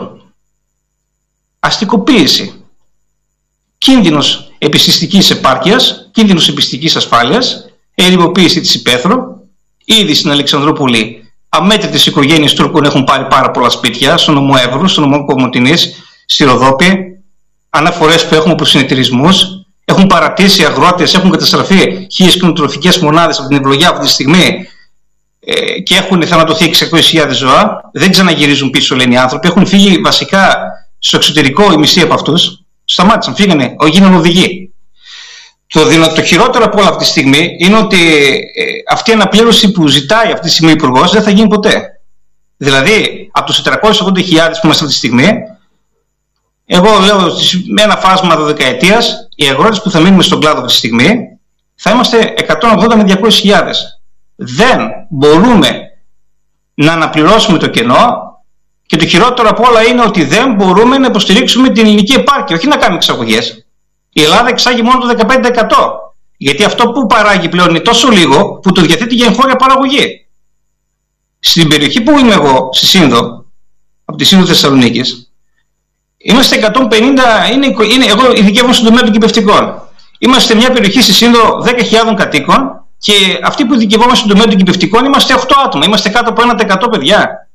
Αστικοποίηση. Κίνδυνος επιστηστικής επάρκειας, κίνδυνος επιστηστικής ασφάλειας, ερημοποίηση της υπαίθρου. Ήδη στην Αλεξανδρούπολη αμέτρητες οικογένειες Τούρκων έχουν πάρει πάρα πολλά σπίτια, στο νομό Εύρου, στο νομό Κομωτινής, στη Ροδόπη. Αναφορές που έχουμε από συνεταιρισμούς. Έχουν παρατήσει αγρότες, έχουν καταστραφεί χίλιες κτηνοτροφικές μονάδες από την ευλογιά αυτή τη στιγμή ε, και έχουν θανατωθεί εξακόσιες χιλιάδες ζώα. Δεν ξαναγυρίζουν πίσω, λένε οι άνθρωποι. Έχουν φύγει βασικά στο εξωτερικό οι μισοί από αυτούς. Σταμάτησαν, φύγανε, γίνανε οδηγοί. Το, το χειρότερο από όλα αυτή τη στιγμή είναι ότι ε, αυτή η αναπλήρωση που ζητάει αυτή τη στιγμή ο Υπουργός δεν θα γίνει ποτέ. Δηλαδή, από τους τετρακόσιες ογδόντα χιλιάδες που είμαστε αυτή τη στιγμή, εγώ λέω με ένα φάσμα δωδεκαετίας, οι αγρότες που θα μείνουμε στον κλάδο αυτή τη στιγμή θα είμαστε εκατόν ογδόντα με διακόσιες χιλιάδες. Δεν μπορούμε να αναπληρώσουμε το κενό και το χειρότερο από όλα είναι ότι δεν μπορούμε να υποστηρίξουμε την ελληνική επάρκεια, όχι να κάνουμε εξαγωγές. Η Ελλάδα εξάγει μόνο το δεκαπέντε τοις εκατό. Γιατί αυτό που παράγει πλέον είναι τόσο λίγο που το διαθέτει για εγχώρια παραγωγή. Στην περιοχή που είμαι εγώ, στη Σύνδο, από τη Σύνδο Θεσσαλονίκης, είμαστε εκατόν πενήντα, είναι, είναι, εγώ ειδικεύομαι στον τομέα των κυπευτικών. Είμαστε μια περιοχή στη Σύνδο δέκα χιλιάδες κατοίκων και αυτοί που ειδικευόμαστε στον τομέα των κυπευτικών είμαστε οκτώ άτομα. Είμαστε κάτω από ένα τοις εκατό παιδιά.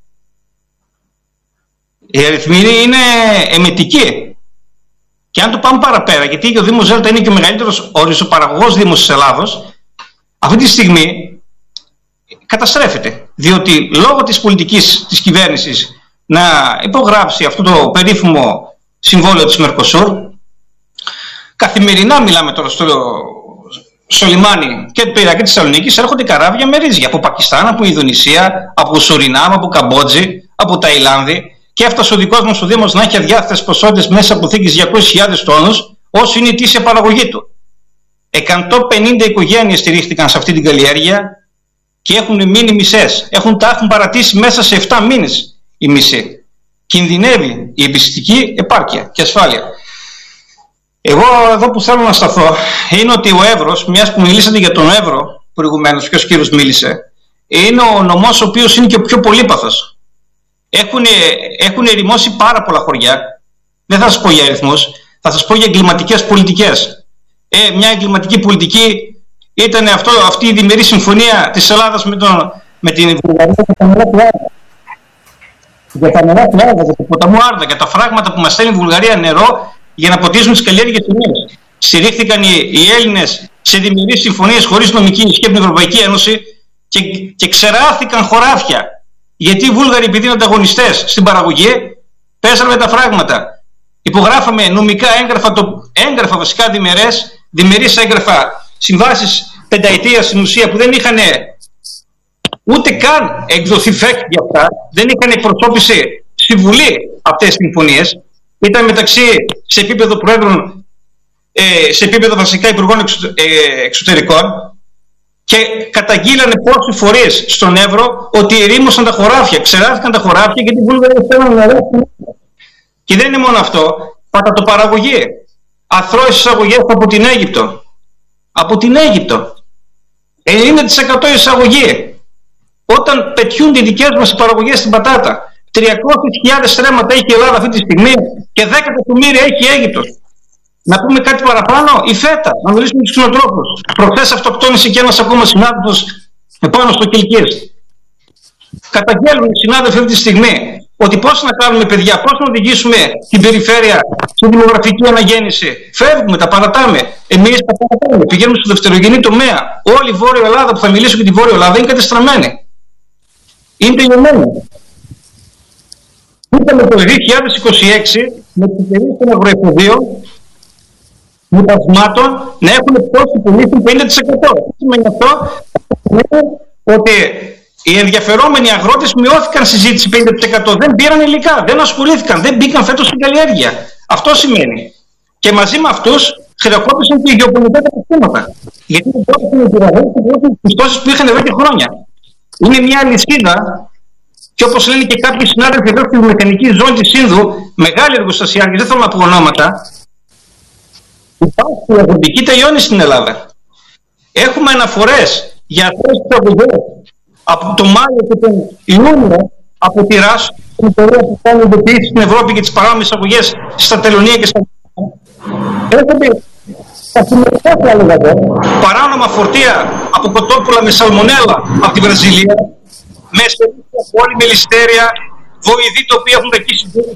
Οι αριθμοί είναι εμετικοί. Και αν το πάμε παραπέρα, γιατί ο Δήμος Δέλτα είναι και ο μεγαλύτερος οριζοπαραγωγός Δήμος της Ελλάδος, αυτή τη στιγμή καταστρέφεται. Διότι λόγω της πολιτικής της κυβέρνησης να υπογράψει αυτό το περίφημο συμβόλαιο της Μερκοσούρ, καθημερινά μιλάμε τώρα στο, στο λιμάνι και του Πειραιά και της Θεσσαλονίκης, έρχονται καράβια με ρύζια από Πακιστάν, από Ινδονησία, από Σουρινάμ, από Καμπότζη, από Ταϊλάνδη. Και έφτασε ο δικός μας ο Δήμος να έχει αδιάθετες ποσότητες μέσα από θήκες διακόσιες χιλιάδες τόνους, όσο είναι η ετήσια παραγωγή του. εκατόν πενήντα οικογένειες στηρίχθηκαν σε αυτή την καλλιέργεια και έχουν μείνει μισές. Έχουν, τα έχουν παρατήσει μέσα σε επτά μήνες οι μισοί. Κινδυνεύει η επιστημική επάρκεια και ασφάλεια. Εγώ εδώ που θέλω να σταθώ είναι ότι ο Εύρος, μιας που μιλήσατε για τον Εύρο προηγουμένως, ποιος κύριος μίλησε, είναι ο νομός ο οποίος είναι και ο πιο πολύπαθος. Έχουν, έχουν ερημώσει πάρα πολλά χωριά. Δεν θα σας πω για αριθμούς, θα σας πω για εγκληματικές πολιτικές. Ε, μια εγκληματική πολιτική ήταν αυτό, αυτή η διμερή συμφωνία της Ελλάδας με, τον, με την Βουλγαρία για τα νερά του Άρδα, για το ποταμό Άρδα, για τα φράγματα που μας στέλνει η Βουλγαρία νερό για να ποτίζουν τις καλλιέργειες εμείς. Στηρίχθηκαν οι, οι Έλληνες σε διμερείς συμφωνίες χωρίς νομική ισχύ από την Ευρωπαϊκή Ένωση και, και ξεράθηκαν χωράφια. Γιατί οι Βούλγαροι, επειδή είναι ανταγωνιστές στην παραγωγή, πέσανε με τα φράγματα. Υπογράφαμε νομικά έγγραφα, το, έγγραφα βασικά διμερές, διμερείς έγγραφα, συμβάσεις πενταετίας στην ουσία που δεν είχαν ούτε καν εκδοθεί φεκ για αυτά, δεν είχαν εκπροσώπηση στη Βουλή αυτές τις συμφωνίες. Ήταν μεταξύ σε επίπεδο προέδρων, ε, σε επίπεδο βασικά υπουργών εξω, ε, εξωτερικών και καταγγείλανε πόσοι φορείς στον Εύρο ότι ερήμωσαν τα χωράφια, ξεράθηκαν τα χωράφια γιατί οι Βούλγαροι θέλουν να ρεύσουν. Και δεν είναι μόνο αυτό, πατατοπαραγωγή, αθρώες εισαγωγές από την Αίγυπτο. Από την Αίγυπτο. ενενήντα τοις εκατό εισαγωγή. Όταν πετιούνται οι δικές μας παραγωγές στην πατάτα, τριακόσιες χιλιάδες στρέμματα έχει η Ελλάδα αυτή τη στιγμή και δέκα εκατομμύρια έχει η Αίγυπτος. Να πούμε κάτι παραπάνω, η φέτα, να μιλήσουμε με τους κτηνοτρόφους. Προχθές αυτοκτόνησε και ένας ακόμα συνάδελφος επάνω στο Κιλκής. Καταγγέλνουν οι συνάδελφοι αυτή τη στιγμή ότι πώς να κάνουμε παιδιά, πώς να οδηγήσουμε την περιφέρεια στη δημογραφική αναγέννηση. Φεύγουμε, τα παρατάμε. Εμείς τα παρατάμε. Πηγαίνουμε στο δευτερογενή τομέα. Όλη η Βόρεια Ελλάδα, που θα μιλήσω για τη Βόρεια Ελλάδα, είναι κατεστραμμένη. Είναι τελειωμένη. Είχαμε το δύο χιλιάδες είκοσι έξι με τις εταιρείες των αγροεφοδίων μουτασμάτων να έχουν πτώση πουλήσεων πενήντα τοις εκατό. Τι σημαίνει αυτό? Ότι οι ενδιαφερόμενοι αγρότες μειώθηκαν στη ζήτηση πενήντα τοις εκατό. Δεν πήραν υλικά, δεν ασχολήθηκαν, δεν μπήκαν φέτος στην καλλιέργεια. Αυτό σημαίνει. Και μαζί με αυτούς χρεοκόπησαν και οι γεωπονικά καταστήματα. Γιατί δεν μπόρεσαν να επιβεβαιώσουν τις πιστώσεις που είχαν εδώ και χρόνια. Είναι μια αλυσίδα, και όπως λένε και κάποιοι συνάδελφοι εδώ στη βιομηχανική ζώνη της Σύνδου, μεγάλη εργοστασία, δεν θέλω να πω ονόματα, υπάρχει η αγροτική τελειώνει στην Ελλάδα. Έχουμε αναφορές για αυτές τις αγωγές από το Μάιο και τον Ιούνιο από τη ΡΑΣ, την εταιρεία που κάνει ειδοποιήσεις στην Ευρώπη για τις παράνομες αγωγές στα τελωνία και στα έρχονται καθημερινά, θα έλεγα εδώ, παράνομα φορτία από κοτόπουλα με σαλμονέλα από τη Βραζιλία, με πόλη με ληστέρια, βοηδοί τα οποία έχουν κακή συντήρηση.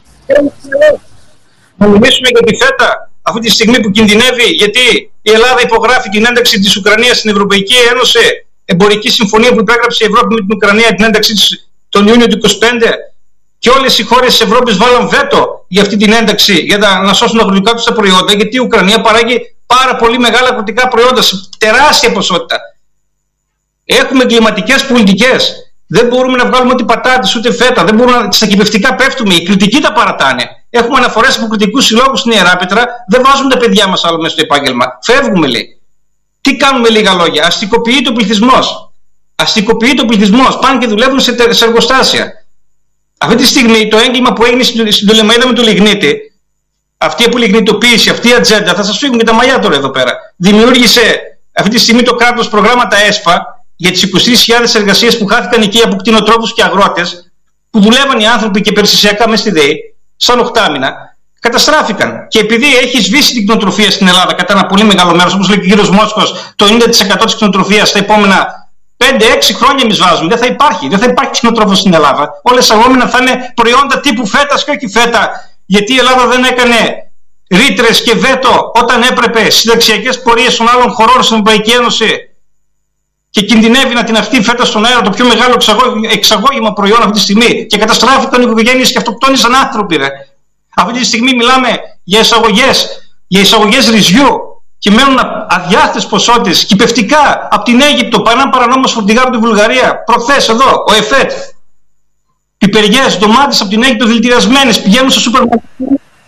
Να μιλήσουμε για τη φέτα αυτή τη στιγμή που κινδυνεύει, γιατί η Ελλάδα υπογράφει την ένταξη της Ουκρανίας στην Ευρωπαϊκή Ένωση, εμπορική συμφωνία που υπέγραψε η Ευρώπη με την Ουκρανία, την ένταξη της τον Ιούνιο του είκοσι πέντε, και όλες οι χώρες της Ευρώπης βάλαν βέτο για αυτή την ένταξη για να σώσουν αγροτικά τους τα προϊόντα, γιατί η Ουκρανία παράγει πάρα πολύ μεγάλα αγροτικά προϊόντα σε τεράστια ποσότητα. Έχουμε κλιματικές πολιτικές. Δεν μπορούμε να βγάλουμε ούτε πατάτες ούτε φέτα. Δεν μπορούμε να... Στα κυπευτικά πέφτουμε. Οι κριτικοί τα παρατάνε. Έχουμε αναφορές από κριτικούς συλλόγους στην Ιεράπετρα. Δεν βάζουν τα παιδιά μας άλλο μέσα στο επάγγελμα. Φεύγουμε, λέει. Τι κάνουμε, λίγα λόγια? Αστικοποιείται ο πληθυσμός. Αστικοποιείται ο πληθυσμός. Πάνε και δουλεύουν σε, τε... σε εργοστάσια. Αυτή τη στιγμή το έγκλημα που έγινε στην Τολεμαΐδα με το λιγνίτη, αυτή η απολιγνητοποίηση, αυτή η ατζέντα, θα σας φύγουν και τα μαλλιά τώρα εδώ πέρα. Δημιούργησε αυτή τη στιγμή το κράτος προγράμματα ΕΣΠΑ για τις είκοσι τρεις χιλιάδες εργασίες που χάθηκαν εκεί από κτηνοτρόφους και αγρότες, που δουλεύαν οι άνθρωποι και περιστασιακά μέσα στη ΔΕΗ, σαν οχτάμινα, καταστράφηκαν. Και επειδή έχει σβήσει την κτηνοτροφία στην Ελλάδα κατά ένα πολύ μεγάλο μέρος, όπως λέει και ο κύριος Μόσχος, το ενενήντα τοις εκατό της κτηνοτροφίας στα επόμενα πέντε έξι χρόνια εμείς βάζουμε, δεν θα υπάρχει. Δεν θα υπάρχει κτηνοτρόφος στην Ελλάδα. Όλες τα αγόμενα θα είναι προϊόντα τύπου φέτας και όχι φέτα, γιατί η Ελλάδα δεν έκανε ρήτρες και βέτο όταν έπρεπε συνταξιακές πορείες των άλλων χωρών στην Ευρωπαϊκή Ένωση. Και κινδυνεύει να την αυτή φέτα στον αέρα το πιο μεγάλο εξαγώγημα προϊόν αυτή τη στιγμή. Και καταστράφηκαν οι οικογένειες και αυτοκτόνησαν άνθρωποι. Ρε. Αυτή τη στιγμή μιλάμε για εισαγωγές, για εισαγωγές ρυζιού και μένουν αδιάστατες ποσότητες κυπευτικά από την Αίγυπτο, πανά παρανόμως φορτηγά από τη Βουλγαρία. Προχθές εδώ, ο ΕΦΕΤ. Πιπεριές, ντομάτες από την Αίγυπτο δηλητηριασμένες πηγαίνουν στο σούπερ μάρκετ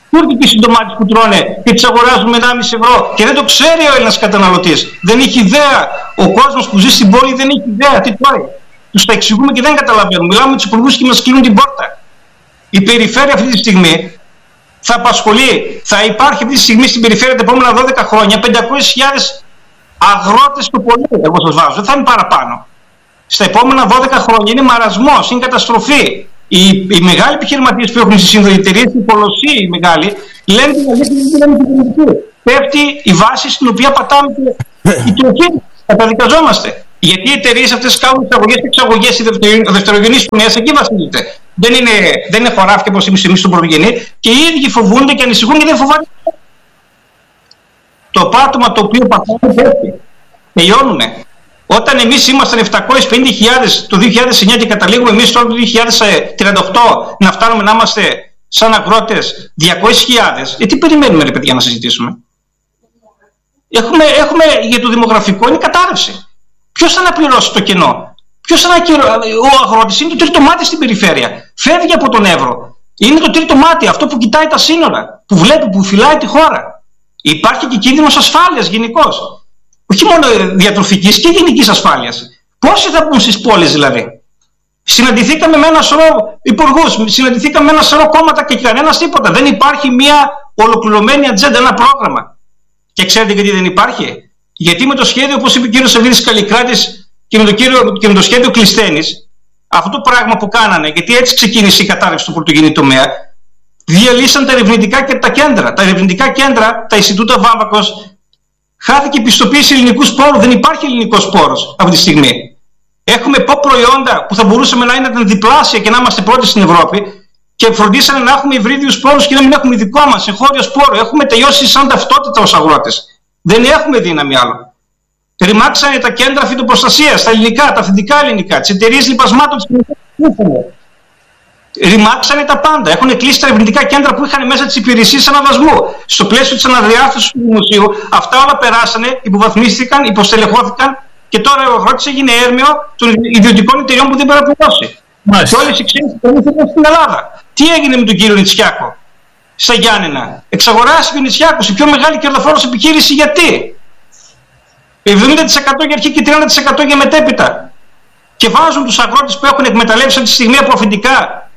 τουρκικές συντομάτες που τρώνε και τις αγοράζουν με ενάμιση ευρώ και δεν το ξέρει ο Έλληνας καταναλωτής. Δεν έχει ιδέα. Ο κόσμος που ζει στην πόλη δεν έχει ιδέα τι τρώει. Τους τα εξηγούμε και δεν καταλαβαίνουν. Μιλάμε με τους υπουργούς και μας κλείνουν την πόρτα. Η περιφέρεια αυτή τη στιγμή θα απασχολεί, θα υπάρχει αυτή τη στιγμή στην περιφέρεια τα επόμενα δώδεκα χρόνια πεντακόσιες χιλιάδες αγρότες το πολύ. Εγώ σας βάζω, δεν θα είναι παραπάνω. Στα επόμενα δώδεκα χρόνια είναι μαρασμός, είναι καταστροφή. Οι, οι μεγάλοι επιχειρηματίες που έχουν στις συνδοητηρίες, οι πολλοσοί οι μεγάλοι, λένε την αλήθεια δεν είναι. Πέφτει η βάση στην οποία πατάμε η τροχή. Καταδικαζόμαστε. Γιατί οι εταιρείες αυτές κάνουν εισαγωγές και εξαγωγές, οι δευτερογενείς τομέας εκεί βασίζεται. Δεν είναι, δεν είναι χωράφια όπως εμείς εμείς στον πρωτογενή και οι ίδιοι φοβούνται και ανησυχούν και δεν φοβάται. Το πάτωμα το οποίο πατάμε πέφτει. Τελειώνουμε. Όταν εμείς ήμασταν επτακόσιες πενήντα χιλιάδες το δύο χιλιάδες εννιά και καταλήγουμε εμείς τώρα το δύο χιλιάδες τριάντα οκτώ να φτάνουμε να είμαστε σαν αγρότες διακόσιες χιλιάδες, ε, τι περιμένουμε ρε παιδιά να συζητήσουμε. Έχουμε, έχουμε για το δημογραφικό είναι κατάρρευση. Ποιος θα αναπληρώσει το κενό. Ποιος θα ανακυρώσει. Ο αγρότης είναι το τρίτο μάτι στην περιφέρεια. Φεύγει από τον Εύρο. Είναι το τρίτο μάτι, αυτό που κοιτάει τα σύνορα, που βλέπει, που φυλάει τη χώρα. Υπάρχει και κίνδυνος ασφάλειας γενικώς. Όχι μόνο διατροφικής και γενικής ασφάλειας. Πόσοι θα μπουν στις πόλεις δηλαδή. Συναντηθήκαμε με ένα σωρό υπουργούς, συναντηθήκαμε με ένα σωρό κόμματα και κανένας τίποτα. Δεν υπάρχει μια ολοκληρωμένη ατζέντα, ένα πρόγραμμα. Και ξέρετε γιατί δεν υπάρχει. Γιατί με το σχέδιο, όπως είπε ο κύριος Σαββίδης Καλλικράτης και με το, κύριο, και με το σχέδιο Κλειστένης, αυτό το πράγμα που κάνανε, γιατί έτσι ξεκίνησε η κατάρρευση του πρωτογενή τομέα, διαλύσαν τα ερευνητικά και τα κέντρα. Τα ερευνητικά κέντρα, τα Ινστιτούτα Βάμβακος, χάθηκε πιστοποίηση ελληνικού σπόρου. Δεν υπάρχει ελληνικός σπόρος αυτή τη στιγμή. Έχουμε πω προϊόντα που θα μπορούσαμε να είναι διπλάσια και να είμαστε πρώτοι στην Ευρώπη και φροντίσανε να έχουμε υβρίδιους σπόρους και να μην έχουμε δικό μας εγχώριο σπόρο. Έχουμε τελειώσει σαν ταυτότητα ως αγρότες. Δεν έχουμε δύναμη άλλο. Ρημάξανε τα κέντρα φυτοπροστασίας, τα ελληνικά, τα αυθεντικά ελληνικά, τις εταιρείες λιπασμάτων της κοινωνίας. Ρημάξανε τα πάντα. Έχουν κλείσει τα ερευνητικά κέντρα που είχαν μέσα τις υπηρεσίες αναβασμού. Στο πλαίσιο της αναδιάρθρωσης του δημοσίου, αυτά όλα περάσανε, υποβαθμίστηκαν, υποστελεχώθηκαν και τώρα ο αγρότης έγινε έρμεο των ιδιωτικών εταιριών που δεν μπορεί να πληρώσει. Και όλες οι ξένες εταιρείες ήταν στην Ελλάδα. Τι έγινε με τον κύριο Νητσιάκο στα Γιάννενα? Εξαγοράστηκε ο Νητσιάκος, η πιο μεγάλη κερδοφόρος επιχείρηση. Γιατί? εβδομήντα τοις εκατό για αρχή και τριάντα τοις εκατό για μετέπειτα. Και βάζουν τους αγρότες που έχουν εκμεταλλεύσει αυτή τη στιγμή από αφεντικά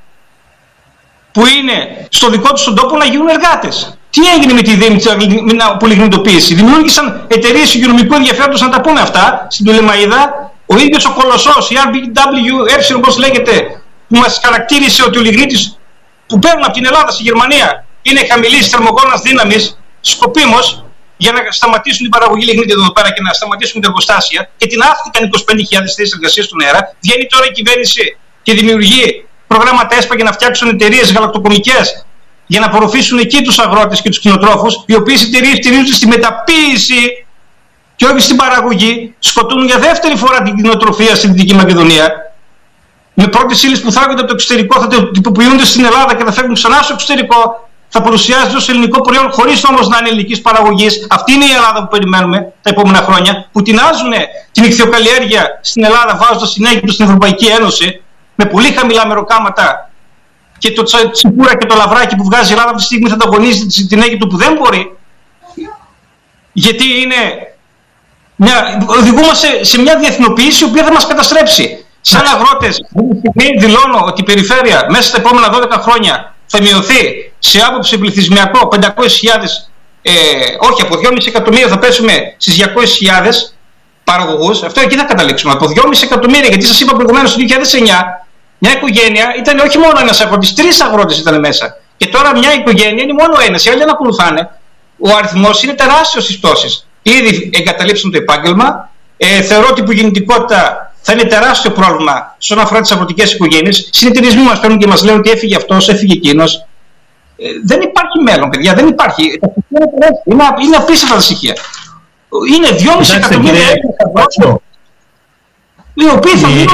που είναι στο δικό τους τον τόπο να γίνουν εργάτες. Τι έγινε με τη ιδέα με την πολυγνητοποίηση? Δημιούργησαν εταιρείες υγειονομικού ενδιαφέροντος, να τα πούμε αυτά, στην Τολεμαΐδα. Ο ίδιος ο Κολοσσός, η αρ μπι ντάμπλιου ε, όπως λέγεται, που μας χαρακτήρισε ότι ο λιγνίτης που παίρνουν από την Ελλάδα στη Γερμανία είναι χαμηλής θερμοκόνας δύναμης, σκοπίμως, για να σταματήσουν την παραγωγή λιγνίτη εδώ πέρα και να σταματήσουν τα εργοστάσια, και την άφηκαν είκοσι πέντε χιλιάδες θέσεις εργασίας στον αέρα. Βγαίνει τώρα η κυβέρνηση και δημιουργεί προγράμματα ΕΣΠΑ για να φτιάξουν εταιρείες γαλακτοκομικές για να απορροφήσουν εκεί τους αγρότες και τους κτηνοτρόφους, οι οποίες εταιρείες στηρίζονται στη μεταποίηση και όχι στην παραγωγή. Σκοτώνουν για δεύτερη φορά την κτηνοτροφία στην Δυτική Μακεδονία. Με πρώτες ύλες που θα έρχονται από το εξωτερικό θα τυποποιούνται στην Ελλάδα και θα φεύγουν ξανά στο εξωτερικό. Θα παρουσιάζεται ως ελληνικό προϊόν, χωρίς όμως να είναι ελληνικής παραγωγής. Αυτή είναι η Ελλάδα που περιμένουμε τα επόμενα χρόνια, που τεινάζουν την ιχθυοκαλλιέργεια στην Ελλάδα, βάζοντας την Αίγυπτο στην Ευρωπαϊκή Ένωση με πολύ χαμηλά μεροκάματα, και το τσιπούρα και το λαβράκι που βγάζει η Ελλάδα αυτή τη στιγμή θα ανταγωνίζει την Αίγυπτο που δεν μπορεί, γιατί είναι μια, οδηγούμαστε σε μια διεθνοποίηση η οποία θα μας καταστρέψει. Σαν αγρότες, δηλώνω ότι η περιφέρεια μέσα στα επόμενα δώδεκα χρόνια θα μειωθεί σε άποψη πληθυσμιακό πεντακόσιες χιλιάδες, ε, όχι, από δυόμισι εκατομμύρια θα πέσουμε στις διακόσιες χιλιάδες παραγωγούς. Αυτό εκεί θα καταλήξουμε. Από δυόμισι εκατομμύρια, γιατί σας είπα προηγουμένως το δύο χιλιάδες εννιά, μια οικογένεια ήταν όχι μόνο ένας αγρότης, τρεις αγρότες ήταν μέσα. Και τώρα μια οικογένεια είναι μόνο ένας, οι άλλοι δεν ακολουθάνε. Ο αριθμός είναι τεράστιος στις πτώσεις. Ήδη εγκαταλείψαν το επάγγελμα. Ε, θεωρώ ότι η υπογεννητικότητα θα είναι τεράστιο πρόβλημα όσον αφορά τις αγροτικές οικογένειες. Συνεταιρισμοί μας παίρνουν και μας λένε ότι έφυγε αυτός, έφυγε εκείνος. Ε, δεν υπάρχει μέλλον, παιδιά, δεν υπάρχει. Είναι, είναι απίστευτα τα στοιχεία. Είναι δυόμισι εκατομμύρια αγρότες, οι οποίοι θα μείνουν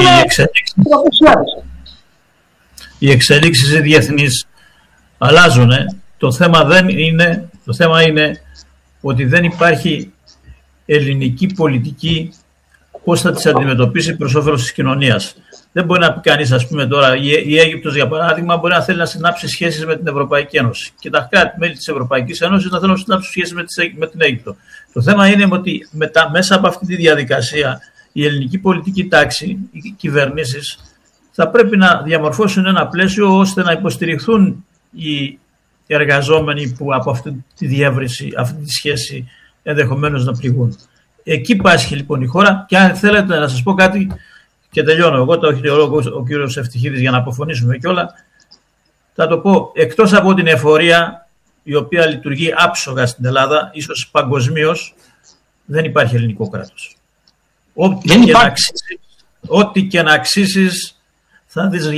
οι εξελίξεις διεθνείς αλλάζουν. Το θέμα, δεν είναι, το θέμα είναι ότι δεν υπάρχει ελληνική πολιτική πώς θα τις αντιμετωπίσει προς όφελος της κοινωνίας. Δεν μπορεί να πει κανείς, ας πούμε τώρα, η Αίγυπτος για παράδειγμα, μπορεί να θέλει να συνάψει σχέσεις με την Ευρωπαϊκή Ένωση και τα κράτη-μέλη της Ευρωπαϊκής Ένωσης να θέλουν να συνάψουν σχέσεις με την Αίγυπτο. Το θέμα είναι ότι μετά, μέσα από αυτή τη διαδικασία η ελληνική πολιτική τάξη, οι κυβερνήσεις, θα πρέπει να διαμορφώσουν ένα πλαίσιο ώστε να υποστηριχθούν οι εργαζόμενοι που από αυτή τη διεύρυνση, αυτή τη σχέση ενδεχομένως να πληγούν. Εκεί πάσχει λοιπόν η χώρα και αν θέλετε να σας πω κάτι και τελειώνω εγώ, το έχει το λόγο ο κύριος Ευτυχίδης για να αποφωνήσουμε κιόλα, θα το πω, εκτός από την εφορία η οποία λειτουργεί άψογα στην Ελλάδα, ίσως παγκοσμίως, δεν υπάρχει ελληνικό κράτος. Ό,τι και, να αξίσεις, ό,τι και να αξίσεις θα δεις